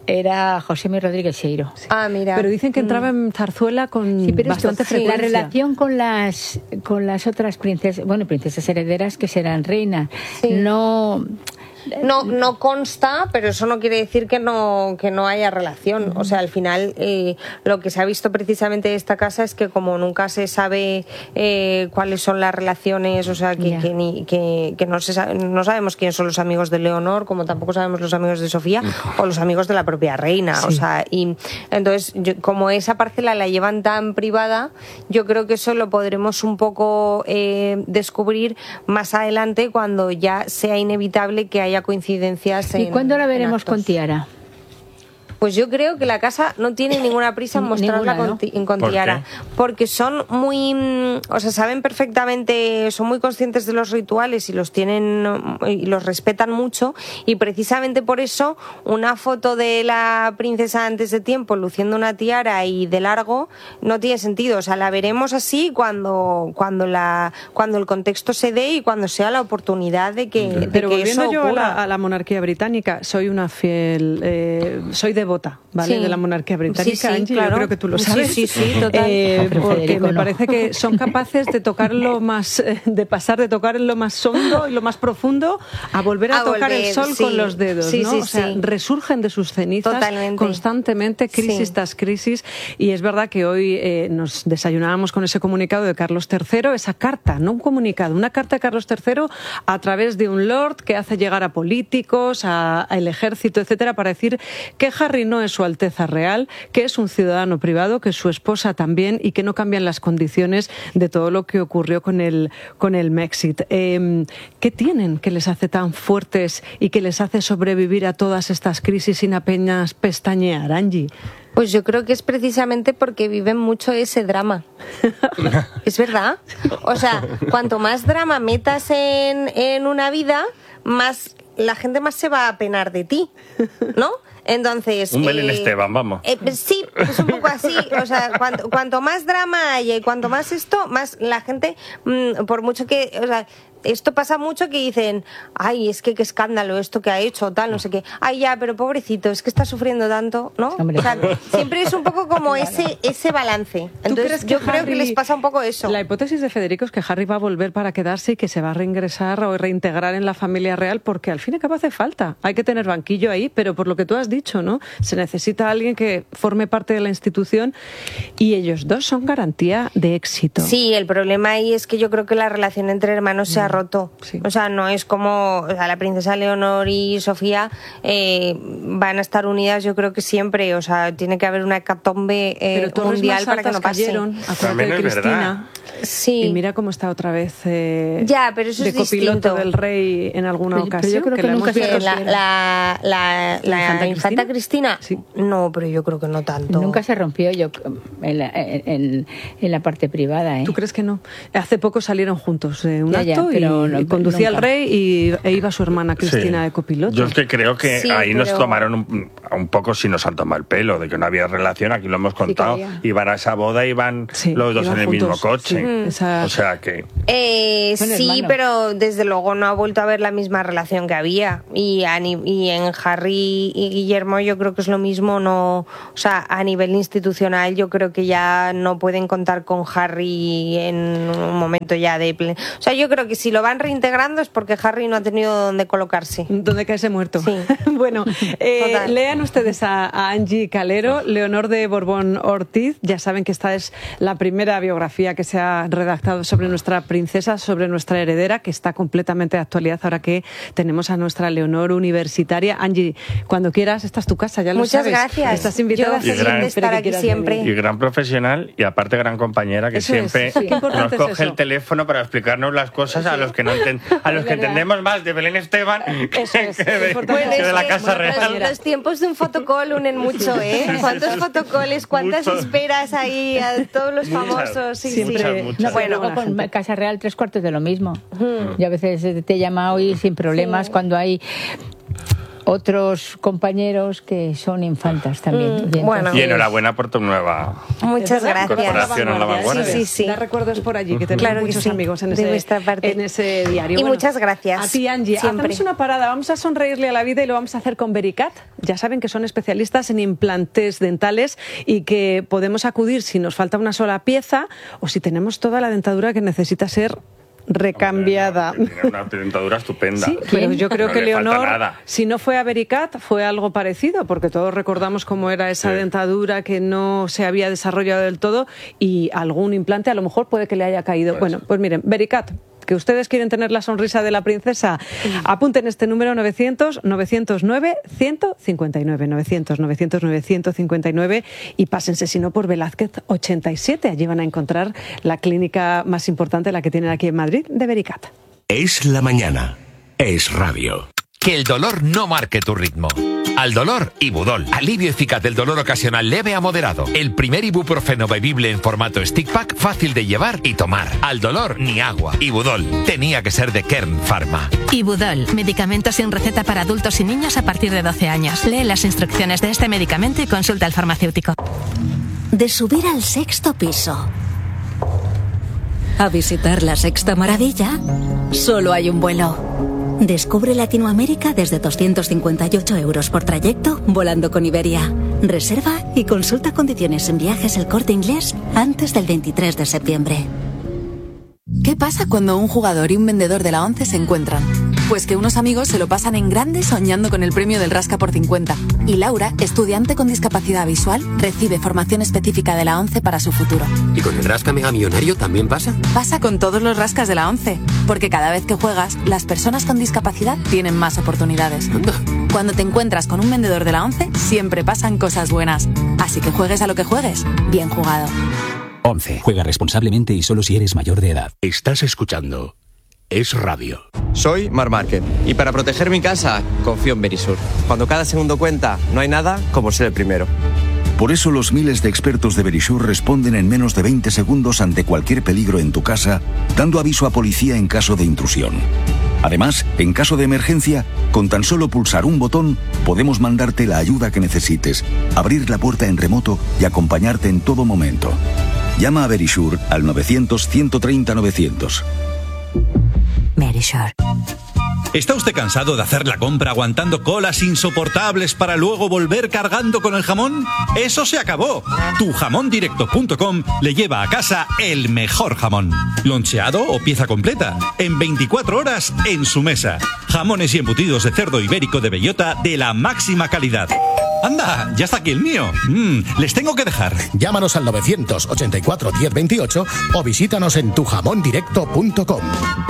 era José Mi Rodríguez Seiro. Ah, mira. Pero dicen que entraba en Zarzuela con Sí, pero bastante esto, la frecuencia. relación con las con las otras princesas, bueno, princesas herederas que serán reinas, Sí. no No, no consta, pero eso no quiere decir que no, que no haya relación. O sea, al final eh, lo que se ha visto precisamente de esta casa es que como nunca se sabe eh, cuáles son las relaciones, o sea, que, Ya. que, ni, que, que no, se sa- no sabemos quiénes son los amigos de Leonor, como tampoco sabemos los amigos de Sofía o los amigos de la propia reina. O sea, y entonces, yo- como esa parcela la llevan tan privada, yo creo que eso lo podremos un poco eh, descubrir más adelante cuando ya sea inevitable que haya coincidencias. ¿Y en- cuándo la en veremos actos. con tiara? Pues yo creo que la casa no tiene ninguna prisa en mostrarla Ninguna, ¿no? con, ti- con ¿Por tiara, qué? porque son muy, mm, o sea, saben perfectamente, son muy conscientes de los rituales y los tienen mm, y los respetan mucho, y precisamente por eso una foto de la princesa antes de tiempo luciendo una tiara y de largo no tiene sentido. O sea, la veremos así cuando cuando la cuando el contexto se dé y cuando sea la oportunidad de que, de Pero que volviendo eso yo a ocurra. la, a la monarquía británica, soy una fiel, eh, soy devota, ¿vale? Sí. De la monarquía británica, Sí, sí, Angie, claro. yo creo que tú lo Sí, sabes. sí, sí, total. Eh, Pero porque Federico me no. parece que son capaces de tocar lo más, eh, de pasar de tocar en lo más hondo y lo más profundo a volver a, A tocar volver, el sol sí. con los dedos, Sí, ¿no? sí, o sea, sí. resurgen de sus cenizas Totalmente. constantemente, crisis Sí. tras crisis, y es verdad que hoy eh, nos desayunábamos con ese comunicado de Carlos tercero, esa carta, no un comunicado, una carta de Carlos tercero a través de un lord que hace llegar a políticos, a- al ejército, etcétera, para decir que Harry no es su Alteza Real, que es un ciudadano privado, que su esposa también, y que no cambian las condiciones de todo lo que ocurrió con el, con el Brexit. Eh, ¿Qué tienen que les hace tan fuertes y que les hace sobrevivir a todas estas crisis sin apenas pestañear, Angie? Pues yo creo que es precisamente porque viven mucho ese drama. ¿Es verdad? O sea, cuanto más drama metas en, en una vida, más la gente más se va a penar de ti, ¿no? Entonces... Un Belén eh, Esteban, vamos. eh, sí, es un poco así. O sea, cuanto, cuanto más drama haya y cuanto más esto, más la gente, mm, por mucho que... O sea, esto pasa mucho que dicen, ay, es que qué escándalo esto que ha hecho, tal, no sé qué. Ay, ya, pero pobrecito, es que está sufriendo tanto, ¿no? Hombre. O sea, siempre es un poco como ese ese balance. Entonces yo creo que les pasa un poco eso. La hipótesis de Federico es que Harry va a volver para quedarse y que se va a reingresar o reintegrar en la familia real, porque al fin y al cabo hace falta. Hay que tener banquillo ahí, pero por lo que tú has dicho, ¿no? Se necesita alguien que forme parte de la institución y ellos dos son garantía de éxito. Sí, el problema ahí es que yo creo que la relación entre hermanos se ha roto. Sí. O sea, no es como, o sea, la princesa Leonor y Sofía eh, van a estar unidas, yo creo que siempre. O sea, tiene que haber una hecatombe eh, Pero torres mundial más para que altas no pase. cayeron, acuérdate También de es Cristina. Sí. Y mira cómo está otra vez eh, Ya, pero eso de es copiloto distinto. del rey en alguna Pero- pero ocasión. yo creo que la nunca hemos se visto la, siempre. la, la, la infanta infanta Cristina, Sí. no, pero yo creo que no tanto. Nunca se rompió yo en la, en, en la parte privada, ¿eh? ¿Tú crees que no? Hace poco salieron juntos de un Ya, ya, acto pero y, no- y conducía nunca. al rey y, e iba su hermana Cristina Sí. de copiloto. Yo es que creo que Sí, ahí nos pero- tomaron un, un poco, si nos han tomado el pelo, de que no había relación, aquí lo hemos contado. había. Iban a esa boda y iban Sí, los dos iban en el juntos, mismo coche. sí. Esa- O sea que... Eh, Son sí, hermanos. pero desde luego no ha vuelto a haber la misma relación que había. Y, a ni- y en Harry y Guillermo yo creo que es lo mismo. No, o sea, a nivel institucional yo creo que ya no pueden contar con Harry en un momento ya de... ple- O sea, yo creo que si lo van reintegrando es porque Harry no ha tenido donde colocarse. Donde caerse muerto. Sí. Bueno, eh, Total. lean ustedes a, a Angie Calero, Leonor de Borbón Ortiz. Ya saben que esta es la primera biografía que se ha redactado sobre nuestra princesa, sobre nuestra heredera, que está completamente de actualidad ahora que tenemos a nuestra Leonor universitaria. Angie, cuando quieras, esta es tu casa, ya lo Muchas sabes. gracias. Estás invitada. Yo feliz gran- de estar aquí siempre. Y gran profesional y aparte gran compañera que Eso es, siempre sí. Qué nos importante es coge eso. el teléfono para explicarnos las cosas a los que no enten- a los que verdad. entendemos más de Belén Esteban que, Eso es, que es de, importante. que de la es Casa que Real. Los, los tiempos de un fotocall unen mucho, ¿eh? ¿Cuántos fotocoles, cuántas Muchos. esperas ahí a todos los Muchas, famosos? Sí, siempre- sí. muchas, muchas. No, bueno, Buena con gente. Casa Real tres cuartos de lo mismo. Yo a veces te he llamado y sin problemas Sí. cuando hay otros compañeros que son infantas también. Mm, Y bueno. Y enhorabuena por tu nueva Muchas gracias. incorporación a la vanguardia. Sí, sí, sí. Da recuerdos por allí, que tenemos Claro que muchos sí, amigos en de ese, vuestra parte. en ese diario. Y muchas gracias. A ti, Angie. Siempre. Hacemos una parada, vamos a sonreírle a la vida y lo vamos a hacer con Vericat. Ya saben que son especialistas en implantes dentales y que podemos acudir si nos falta una sola pieza o si tenemos toda la dentadura que necesita ser recambiada. Tiene una dentadura estupenda. Sí, pero yo creo No que le falta Leonor, nada. si no fue a Vericat, fue algo parecido, porque todos recordamos cómo era esa Sí. dentadura que no se había desarrollado del todo y algún implante a lo mejor puede que le haya caído. Puede Bueno, ser. pues miren, Vericat, que ustedes quieren tener la sonrisa de la princesa, apunten este número novecientos, novecientos nueve, ciento cincuenta y nueve, novecientos, novecientos nueve, ciento cincuenta y nueve y pásense, si no, por Velázquez ochenta y siete. Allí van a encontrar la clínica más importante, la que tienen aquí en Madrid, de Vericat. Es la mañana. Es radio. Que el dolor no marque tu ritmo. Al dolor, Ibudol. Alivio eficaz del dolor ocasional leve a moderado. El primer ibuprofeno bebible en formato stick pack, fácil de llevar y tomar. Al dolor, ni agua. Ibudol. Tenía que ser de Kern Pharma. Ibudol, medicamento sin receta para adultos y niños a partir de doce años. Lee las instrucciones de este medicamento y consulta al farmacéutico. De subir al sexto piso a visitar la sexta maravilla, solo hay un vuelo. Descubre Latinoamérica desde doscientos cincuenta y ocho euros por trayecto volando con Iberia. Reserva y consulta condiciones en Viajes El Corte Inglés antes del veintitrés de septiembre. ¿Qué pasa cuando un jugador y un vendedor de la ONCE se encuentran? Pues que unos amigos se lo pasan en grande soñando con el premio del Rasca por cincuenta. Y Laura, estudiante con discapacidad visual, recibe formación específica de la ONCE para su futuro. ¿Y con el Rasca Mega Millonario también pasa? Pasa con todos los rascas de la ONCE, porque cada vez que juegas, las personas con discapacidad tienen más oportunidades. Anda. Cuando te encuentras con un vendedor de la ONCE, siempre pasan cosas buenas. Así que juegues a lo que juegues, bien jugado. once. Juega responsablemente y solo si eres mayor de edad. Estás escuchando Es Radio. Soy Mar Márquez y para proteger mi casa confío en Verisur. Cuando cada segundo cuenta, no hay nada como ser el primero. Por eso los miles de expertos de Verisur responden en menos de veinte segundos ante cualquier peligro en tu casa, dando aviso a policía en caso de intrusión. Además, en caso de emergencia, con tan solo pulsar un botón, podemos mandarte la ayuda que necesites, abrir la puerta en remoto y acompañarte en todo momento. Llama a Verisur al novecientos, ciento treinta, novecientos. Verisure. ¿Está usted cansado de hacer la compra aguantando colas insoportables para luego volver cargando con el jamón? ¡Eso se acabó! tu jamón directo punto com le lleva a casa el mejor jamón. Loncheado o pieza completa, en veinticuatro horas en su mesa. Jamones y embutidos de cerdo ibérico de bellota de la máxima calidad. ¡Anda! ¡Ya está aquí el mío! Mm, les tengo que dejar. Llámanos al novecientos ochenta y cuatro diez veintiocho o visítanos en tu jamón directo punto com.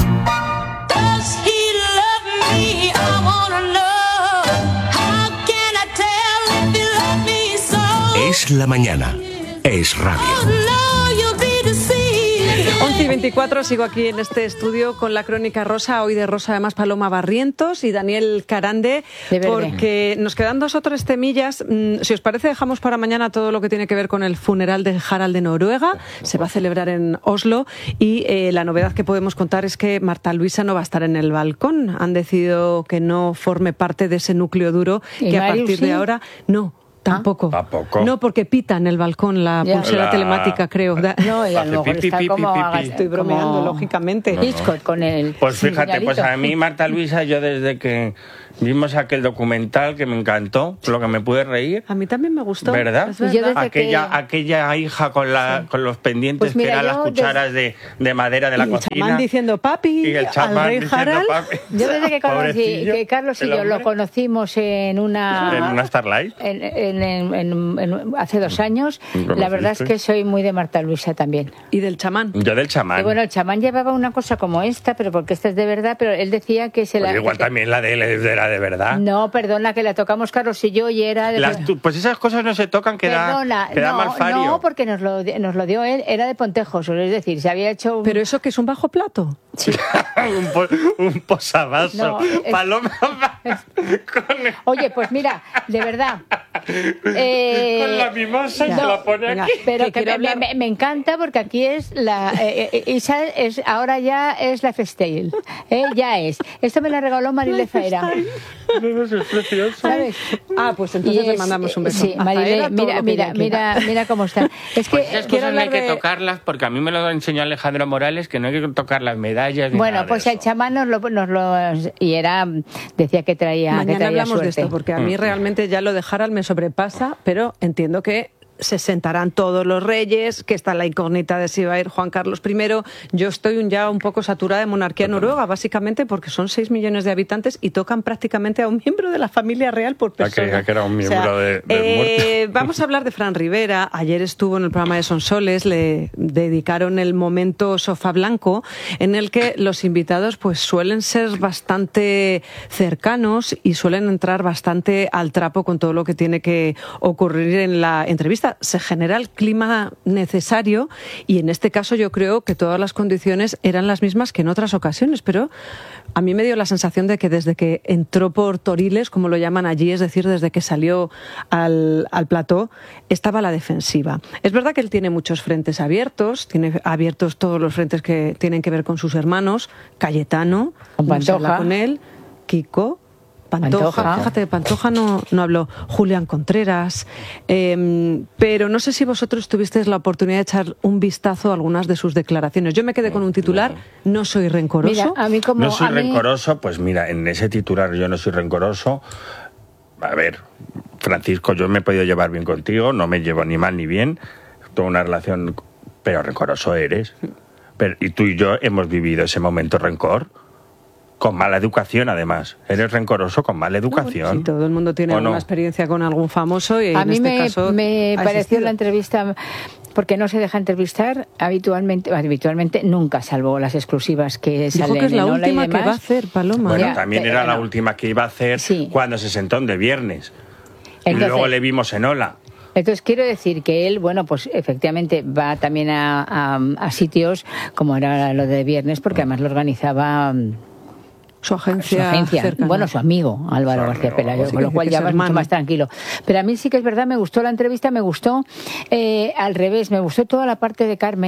Es la mañana. Es radio. once y veinticuatro, sigo aquí en este estudio con la Crónica Rosa, hoy de Rosa además Paloma Barrientos y Daniel Carande, porque nos quedan dos o tres temillas. Si os parece, dejamos para mañana todo lo que tiene que ver con el funeral de Harald de Noruega. Se va a celebrar en Oslo y eh, la novedad que podemos contar es que Marta Luisa no va a estar en el balcón. Han decidido que no forme parte de ese núcleo duro ¿Y que a Marius partir de sí? ahora no. Tampoco. ¿Tampoco? No, porque pita en el balcón la Ya. pulsera La- telemática, creo. Da- No, y a Hace lo mejor pi, pi, está pi, como... pi, pi, haga- pi. Estoy bromeando, como lógicamente. No, no. Hitchcock con el... Pues fíjate, pues señalito. a mí Marta Luisa, yo desde que vimos aquel documental que me encantó, lo que me pude reír, A mí también me gustó. ¿verdad? Es verdad. Yo desde Aquella, que- aquella hija con, la, con los pendientes Pues mira, que eran yo las desde- cucharas de, de madera de la Y el cocina. chamán diciendo papi y el al chamán rey diciendo Harald. papi. Yo desde que conocí, Pobrecillo, que Carlos y el yo lo hombre. conocimos en una... En una Starlight. en- en- en- en- en- hace dos años, ¿Conociste? la verdad es que soy muy de Marta Luisa también. Y del chamán. Yo del chamán. Y bueno, el chamán llevaba una cosa como esta, pero porque esta es de verdad, pero él decía que se Pues la... igual también la de él era de verdad. No, perdona, que la tocamos Carlos y yo y era... De... Las tu- pues esas cosas no se tocan, queda, Perdona, queda no, mal fario. no, porque nos lo, nos lo dio él, era de Pontejos, es decir, se había hecho... Un... ¿Pero eso que es un bajo plato? un, po- un posavasos. No, es- Paloma. Oye, pues mira, de verdad. eh, Con la mimosa y se la pone venga, aquí. Pero que que quiero me, hablar- me- me encanta porque aquí es la... Eh, eh, Isa es, ahora ya es la Festel. Eh, ya es. Esto me la regaló Marile Zaera. Es precioso. ¿Sabes? Ah, pues entonces Y le es- mandamos un beso. Sí, A Marile, Zaera, todo mira, lo que mira, ella quiera. mira, mira cómo está. Es que Pues esas quiero cosas no hay hablar que de... tocarlas porque a mí me lo enseñó Alejandro Morales, que no hay que tocar las medallas. ni Bueno, nada de pues eso. el chamán nos lo, nos lo... Y era... Decía que traía, que Mañana traía hablamos de suerte. esto, porque a mí realmente ya lo de Harald me sobrepasa, pero entiendo que se sentarán todos los reyes, que está la incógnita de si va a ir Juan Carlos primero. Yo estoy un- ya un poco saturada de monarquía noruega, básicamente porque son seis millones de habitantes y tocan prácticamente a un miembro de la familia real por Ah, que- persona. que era un miembro O sea, de- del eh, vamos a hablar de Fran Rivera. Ayer estuvo en el programa de Sonsoles, le dedicaron el momento Sofá Blanco, en el que los invitados pues suelen ser bastante cercanos y suelen entrar bastante al trapo con todo lo que tiene que ocurrir en la entrevista. Se genera el clima necesario y en este caso yo creo que todas las condiciones eran las mismas que en otras ocasiones, pero a mí me dio la sensación de que desde que entró por Toriles, como lo llaman allí, es decir, desde que salió al, al plató, estaba a la defensiva. Es verdad que él tiene muchos frentes abiertos, tiene abiertos todos los frentes que tienen que ver con sus hermanos, Cayetano, Con no se habla Pantoja. con él, Kiko, Pantoja, Pantoja. fíjate, de Pantoja no, no habló, Julián Contreras, eh, pero no sé si vosotros tuvisteis la oportunidad de echar un vistazo a algunas de sus declaraciones. Yo me quedé con un titular, no soy rencoroso. Mira, a mí como... No soy a mí- rencoroso, pues mira, en ese titular yo no soy rencoroso. A ver, Francisco, yo me he podido llevar bien contigo, no me llevo ni mal ni bien, toda una relación, pero rencoroso eres. Pero, y tú y yo hemos vivido ese momento rencor, con mala educación además. Eres rencoroso con mala educación. Sí, todo el mundo tiene ¿O alguna no? experiencia con algún famoso y A en mí este me, caso me ha pareció existido. la entrevista, porque no se deja entrevistar habitualmente, habitualmente nunca, salvo las exclusivas que Dijo salen que es la en Ola y última que demás. va a hacer, Paloma. Bueno, Ya, también pero era la no. última que iba a hacer Sí. cuando se sentó en De Viernes. y Entonces- luego le vimos en Ola. Entonces quiero decir que él, bueno, pues efectivamente va también a, a- a sitios como era lo de viernes, porque además lo organizaba mm, su agencia, su agencia. cercana. Bueno, su amigo Álvaro Su García amigo, Pelayo, sí, con lo que cual dice ya que es vas mucho hermano. más tranquilo. Pero a mí sí que es verdad, me gustó la entrevista, me gustó eh, al revés, me gustó toda la parte de Carmen.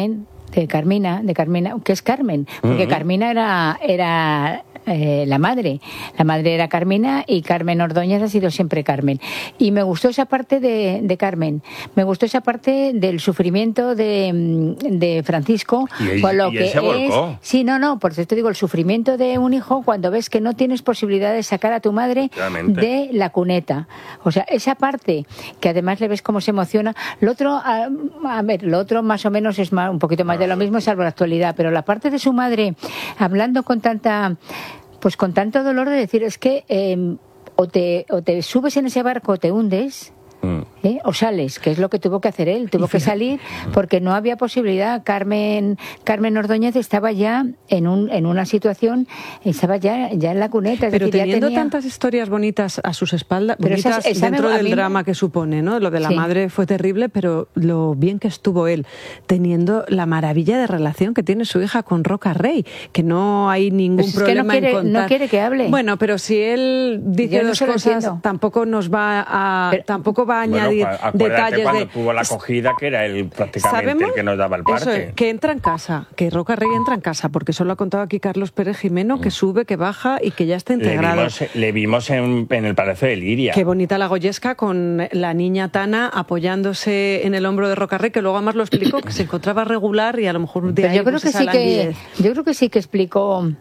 de Carmina, de Carmina, que es Carmen, porque uh-huh. Carmina era, era eh, la madre. La madre era Carmina y Carmen Ordóñez ha sido siempre Carmen. Y me gustó esa parte de, de Carmen, me gustó esa parte del sufrimiento de, de Francisco, y, con lo y que él se volcó. es... Sí, no, no, por eso te digo, el sufrimiento de un hijo cuando ves que no tienes posibilidad de sacar a tu madre Realmente. de la cuneta. O sea, esa parte que además le ves cómo se emociona. Lo otro, a, a ver, lo otro más o menos es más, un poquito más de lo mismo, salvo la actualidad, pero la parte de su madre hablando con tanta, pues con tanto dolor de decir, es que eh, o te o te subes en ese barco o te hundes, ¿eh? O sales, que es lo que tuvo que hacer él, tuvo que salir porque no había posibilidad. Carmen Carmen Ordóñez estaba ya en un en una situación, estaba ya ya en la cuneta, es pero decir, teniendo ya tenía... tantas historias bonitas a sus espaldas, Pero bonitas esa- esa dentro me- a del mí me- drama que supone, ¿no? Lo de la Sí. madre fue terrible, pero lo bien que estuvo él teniendo la maravilla de relación que tiene su hija con Roca Rey, que no hay ningún Pues es que problema no quiere- en contar. no quiere que hable. Bueno, pero si él dice Yo no dos se lo cosas, entiendo. tampoco nos va a tampoco va a Bueno, añadir cu- acuérdate detalles cuando de tuvo la acogida, que era él prácticamente ¿Sabemos? el que nos daba el Eso parte. es, que entra en casa, que Roca Rey entra en casa, porque eso lo ha contado aquí Carlos Pérez Jimeno, que sube, que baja y que ya está Le integrado. vimos, le vimos en, en el Palacio de Liria. Qué bonita la Goyesca con la niña Tana apoyándose en el hombro de Roca Rey, que luego además lo explicó, que se encontraba regular y a lo mejor de Pero ahí, yo creo pues, que esa sí que languidez. yo creo que sí que explicó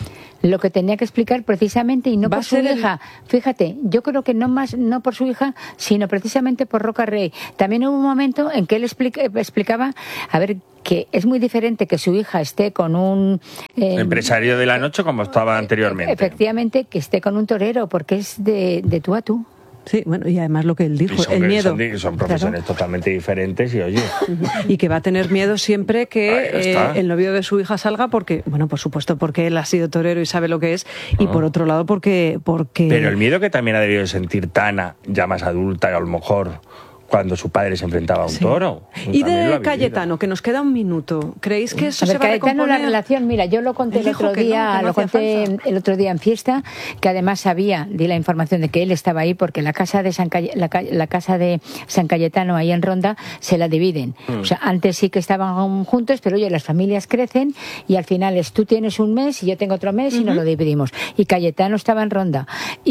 lo que tenía que explicar precisamente y no Va por a su ser el- hija. Fíjate, yo creo que no más no por su hija, sino precisamente por Roca Rey. También hubo un momento en que él explica- explicaba, a ver, que es muy diferente que su hija esté con un eh, Empresario de la noche como estaba anteriormente. efectivamente que esté con un torero, porque es de, de tú a tú. Sí, bueno, y además lo que él dijo, Y son, el miedo. son di- son profesiones totalmente diferentes y oye, Y que va a tener miedo siempre que Ahí está. eh, el novio de su hija salga, porque, bueno, por supuesto, porque él ha sido torero y sabe lo que es, y por otro lado, porque... porque pero el miedo que también ha debido de sentir Tana, ya más adulta, a lo mejor cuando su padre se enfrentaba a un toro. Y También lo ha de vivido. Cayetano, que nos queda un minuto, ¿creéis que eso A ver, se va a Cayetano, la recomponer? relación, mira, yo lo conté Él el dijo otro que no, día, que no lo hacía conté falta. el otro día en fiesta, que además sabía, di la información de que él estaba ahí porque la casa de San Caye- la, ca- la casa de San Cayetano ahí en Ronda se la dividen. Mm. O sea, antes sí que estaban juntos, pero oye, las familias crecen y al final es tú tienes un mes y yo tengo otro mes y nos lo dividimos. Y Cayetano estaba en Ronda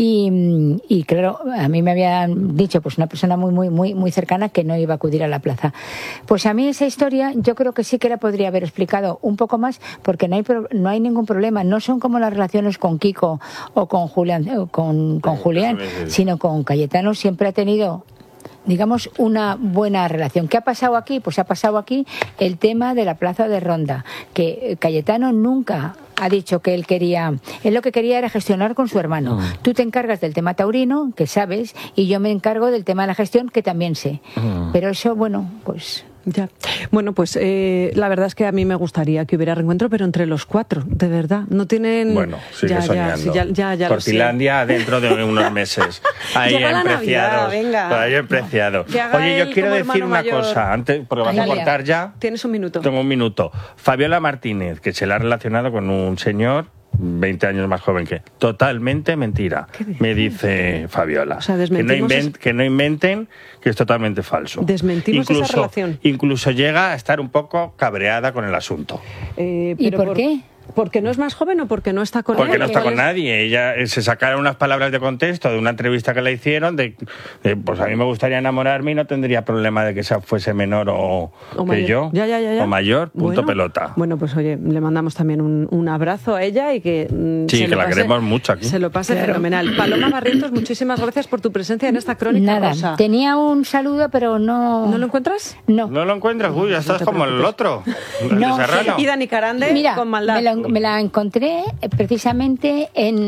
y, y claro, a mí me habían dicho pues una persona muy muy muy muy cercana que no iba a acudir a la plaza. Pues a mí esa historia yo creo que sí que la podría haber explicado un poco más porque no hay pro- no hay ningún problema, no son como las relaciones con Kiko o con Julián o con, con Julián, sino con Cayetano siempre ha tenido, digamos, una buena relación. ¿Qué ha pasado aquí? Pues ha pasado aquí el tema de la plaza de Ronda, que Cayetano nunca ha dicho que él quería, él lo que quería era gestionar con su hermano. Mm. Tú te encargas del tema taurino, que sabes, y yo me encargo del tema de la gestión, que también sé. Mm. Pero eso, bueno, pues... Ya. Bueno, pues eh, la verdad es que a mí me gustaría que hubiera reencuentro, pero entre los cuatro, de verdad. No tienen... Bueno, sigue ya, ya, soñando. sí, ya, ya, ya lo sé. Cortilandia dentro de unos meses. Ahí Llega en la Preciados. Navidad, venga. Ahí en Preciados. Que haga Oye, yo él quiero como decir hermano una mayor. cosa antes, porque vas a Ay, cortar ya. Tienes un minuto. Tengo un minuto. Fabiola Martínez, que se la ha relacionado con un señor veinte años más joven que... Totalmente mentira, me dice Fabiola. O sea, que, no desmentimos invent- es- que no inventen, que es totalmente falso. Desmentimos esa relación. Incluso llega a estar un poco cabreada con el asunto. Eh, ¿Y pero por qué? ¿Porque no es más joven o porque no está con Porque él? no está ¿Cuál con es? nadie. Ella eh, se sacaron unas palabras de contexto de una entrevista que le hicieron de, de, pues a mí me gustaría enamorarme y no tendría problema de que sea fuese menor o, O que mayor. yo. Ya, ya, ya, ya. O mayor, punto Bueno, pelota. Bueno, pues oye, le mandamos también un, un abrazo a ella y que mm, Sí, se que lo la pase- queremos mucho aquí. Se lo pase Claro. fenomenal. Paloma Barrientos, muchísimas gracias por tu presencia en esta crónica Nada, rosa. tenía un saludo, pero no... ¿No lo encuentras? No. No lo encuentras, uy, ya estás como el otro. el No, de Serrano. Y Dani Carande Mira, con maldad. me, la, me la encontré eh, precisamente en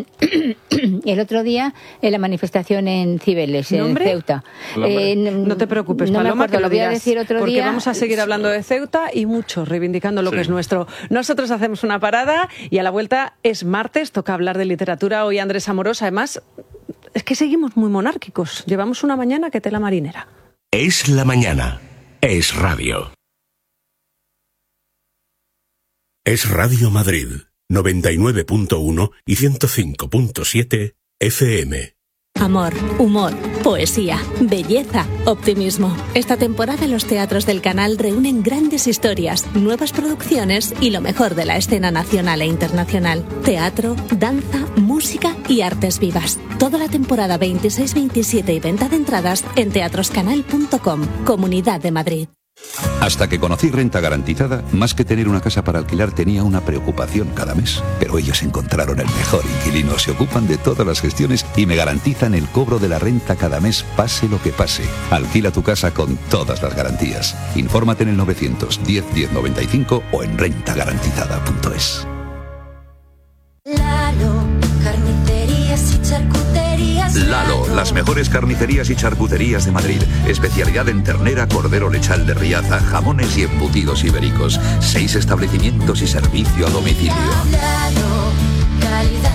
el otro día en la manifestación en Cibeles, en ¿Nombre? Ceuta. Nombre. Eh, no te preocupes, no me Paloma, acuerdo, que lo voy a digas, decir otro porque día. vamos a seguir hablando de Ceuta y mucho, reivindicando lo Sí. que es nuestro. Nosotros hacemos una parada y a la vuelta es martes, toca hablar de literatura. Hoy Andrés Amorós, además, es que seguimos muy monárquicos. Llevamos una mañana que tela marinera. Es la mañana. Es radio. Es Radio Madrid, noventa y nueve punto uno y ciento cinco punto siete F M. Amor, humor, poesía, belleza, optimismo. Esta temporada los teatros del canal reúnen grandes historias, nuevas producciones y lo mejor de la escena nacional e internacional. Teatro, danza, música y artes vivas. Toda la temporada veintiséis veintisiete y venta de entradas en teatroscanal punto com, Comunidad de Madrid. Hasta que conocí Renta Garantizada, más que tener una casa para alquilar tenía una preocupación cada mes. Pero ellos encontraron el mejor inquilino, se ocupan de todas las gestiones y me garantizan el cobro de la renta cada mes, pase lo que pase. Alquila tu casa con todas las garantías. Infórmate en el novecientos diez diez noventa y cinco o en renta garantizada punto es. Lalo, carnicerías y charcuterías. Lalo, las mejores carnicerías y charcuterías de Madrid. Especialidad en ternera, cordero lechal de Riaza, jamones y embutidos ibéricos. Seis establecimientos y servicio a domicilio. Lalo, calidad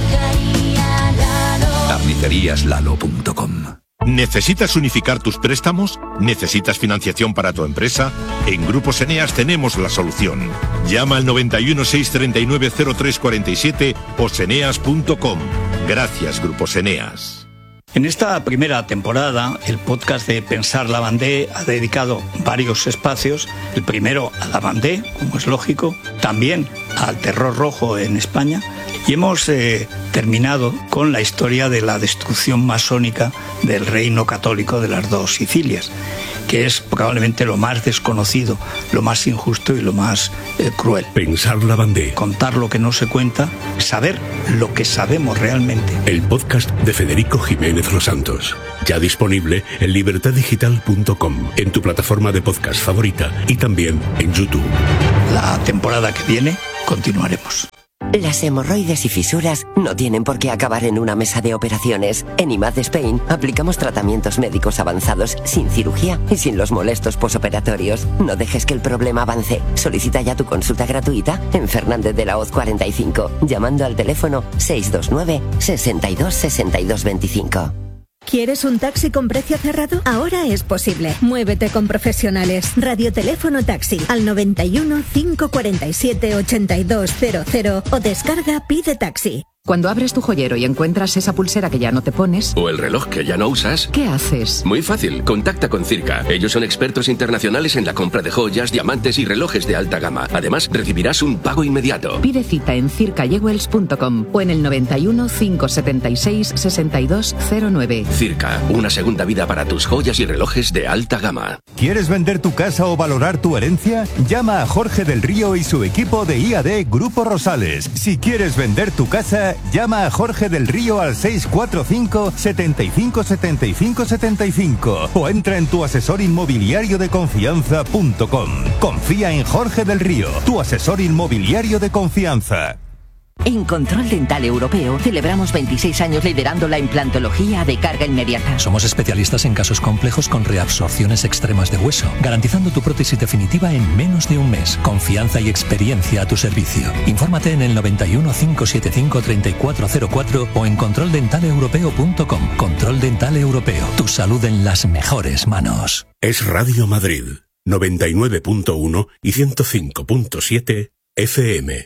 y cercanía. Lalo. carnicerías lalo punto com. ¿Necesitas unificar tus préstamos? ¿Necesitas financiación para tu empresa? En Grupos Eneas tenemos la solución. Llama al noventa y uno, seiscientos treinta y nueve, cero tres cuarenta y siete o seneas punto com. Gracias, Grupos Eneas. En esta primera temporada, el podcast de Pensar Lavandé ha dedicado varios espacios. El primero a Lavandé, como es lógico, también al terror rojo en España. Y hemos eh, terminado con la historia de la destrucción masónica del reino católico de las dos Sicilias, que es probablemente lo más desconocido, lo más injusto y lo más eh, cruel. Pensar Lavandé. Contar lo que no se cuenta, saber lo que sabemos realmente. El podcast de Federico Jiménez Los Santos. Ya disponible en libertad digital punto com, en tu plataforma de podcast favorita y también en YouTube. La temporada que viene continuaremos. Las hemorroides y fisuras no tienen por qué acabar en una mesa de operaciones. En I M A D Spain aplicamos tratamientos médicos avanzados sin cirugía y sin los molestos posoperatorios. No dejes que el problema avance. Solicita ya tu consulta gratuita en Fernández de la Hoz cuarenta y cinco, llamando al teléfono seis dos nueve, sesenta y dos, sesenta y dos veinticinco. ¿Quieres un taxi con precio cerrado? Ahora es posible. Muévete con profesionales. Radioteléfono taxi al noventa y uno, cinco cuarenta y siete, ochenta y dos cero cero o descarga Pide Taxi. Cuando abres tu joyero y encuentras esa pulsera que ya no te pones... O el reloj que ya no usas... ¿Qué haces? Muy fácil, contacta con Circa. Ellos son expertos internacionales en la compra de joyas, diamantes y relojes de alta gama. Además, recibirás un pago inmediato. Pide cita en circa jewels punto com o en el noventa y uno, cinco setenta y seis, sesenta y dos cero nueve. Circa, una segunda vida para tus joyas y relojes de alta gama. ¿Quieres vender tu casa o valorar tu herencia? Llama a Jorge del Río y su equipo de I A D Grupo Rosales. Si quieres vender tu casa, llama a Jorge del Río al seis cuatro cinco, setenta y cinco, setenta y cinco, setenta y cinco o entra en tu asesor inmobiliario de confianza punto com. Confía en Jorge del Río, tu asesor inmobiliario de confianza. En Control Dental Europeo celebramos veintiséis años liderando la implantología de carga inmediata. Somos especialistas en casos complejos con reabsorciones extremas de hueso, garantizando tu prótesis definitiva en menos de un mes. Confianza y experiencia a tu servicio. Infórmate en el noventa y uno, cinco setenta y cinco, treinta y cuatro cero cuatro o en control dental europeo punto com. Control Dental Europeo. Tu salud en las mejores manos. Es Radio Madrid, noventa y nueve punto uno y ciento cinco punto siete F M.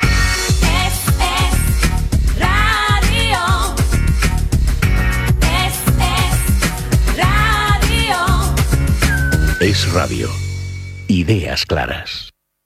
Es radio. Ideas claras.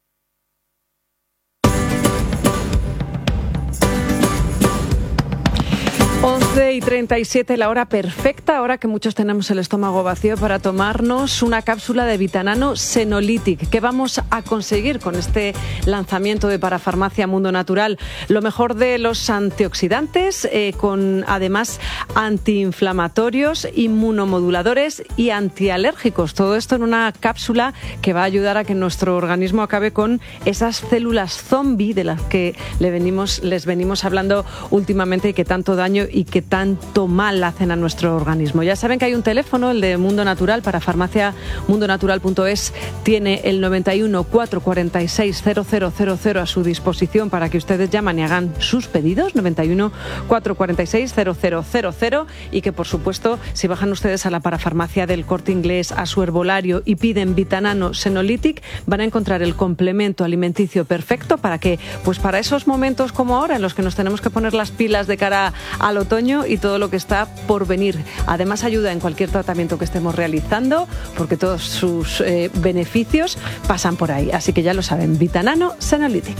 once y treinta y siete, la hora perfecta, ahora que muchos tenemos el estómago vacío para tomarnos una cápsula de Vitanano Senolytic. ¿Qué vamos a conseguir con este lanzamiento de Parafarmacia Mundo Natural? Lo mejor de los antioxidantes, eh, con además antiinflamatorios, inmunomoduladores y antialérgicos. Todo esto en una cápsula que va a ayudar a que nuestro organismo acabe con esas células zombie de las que le venimos, les venimos hablando últimamente y que tanto daño y que tanto mal hacen a nuestro organismo. Ya saben que hay un teléfono, el de Mundo Natural, para farmacia mundo natural punto es, tiene el noventa y uno, cuatrocientos cuarenta y seis, cero cero cero cero a su disposición para que ustedes llamen y hagan sus pedidos, noventa y uno, cuatrocientos cuarenta y seis, cero cero cero cero, y que por supuesto, si bajan ustedes a la parafarmacia del Corte Inglés, a su herbolario y piden Vitanano Senolytic, van a encontrar el complemento alimenticio perfecto para que, pues para esos momentos como ahora en los que nos tenemos que poner las pilas de cara al otoño, año y todo lo que está por venir. Además ayuda en cualquier tratamiento que estemos realizando porque todos sus eh, beneficios pasan por ahí. Así que ya lo saben, Vitanano Senolytic.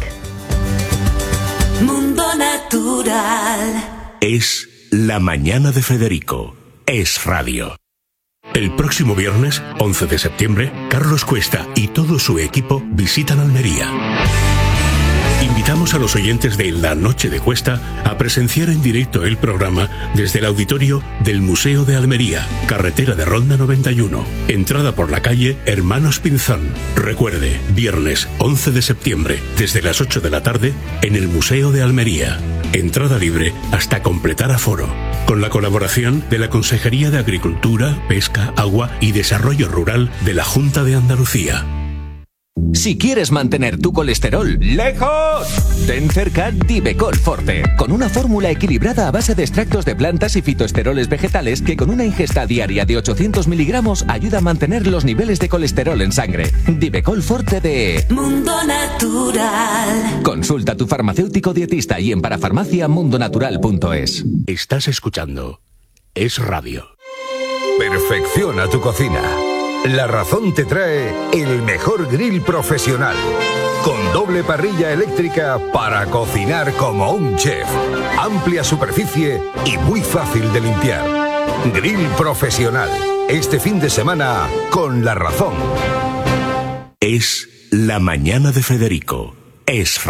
Mundo Natural. Es La Mañana de Federico. Es Radio. El próximo viernes, once de septiembre, Carlos Cuesta y todo su equipo visitan Almería. Invitamos a los oyentes de La Noche de Cuesta a presenciar en directo el programa desde el auditorio del Museo de Almería, carretera de Ronda noventa y uno, entrada por la calle Hermanos Pinzón. Recuerde, viernes once de septiembre, desde las ocho de la tarde, en el Museo de Almería. Entrada libre hasta completar aforo. Con la colaboración de la Consejería de Agricultura, Pesca, Agua y Desarrollo Rural de la Junta de Andalucía. Si quieres mantener tu colesterol lejos, ten cerca Divecol Forte, con una fórmula equilibrada a base de extractos de plantas y fitoesteroles vegetales que con una ingesta diaria de ochocientos miligramos ayuda a mantener los niveles de colesterol en sangre. Divecol Forte de Mundo Natural. Consulta a tu farmacéutico dietista y en parafarmacia mundonatural punto es. Estás escuchando Es Radio. Perfecciona tu cocina. La Razón te trae el mejor grill profesional, con doble parrilla eléctrica para cocinar como un chef, amplia superficie y muy fácil de limpiar. Grill profesional, este fin de semana con La Razón. Es La Mañana de Federico. Es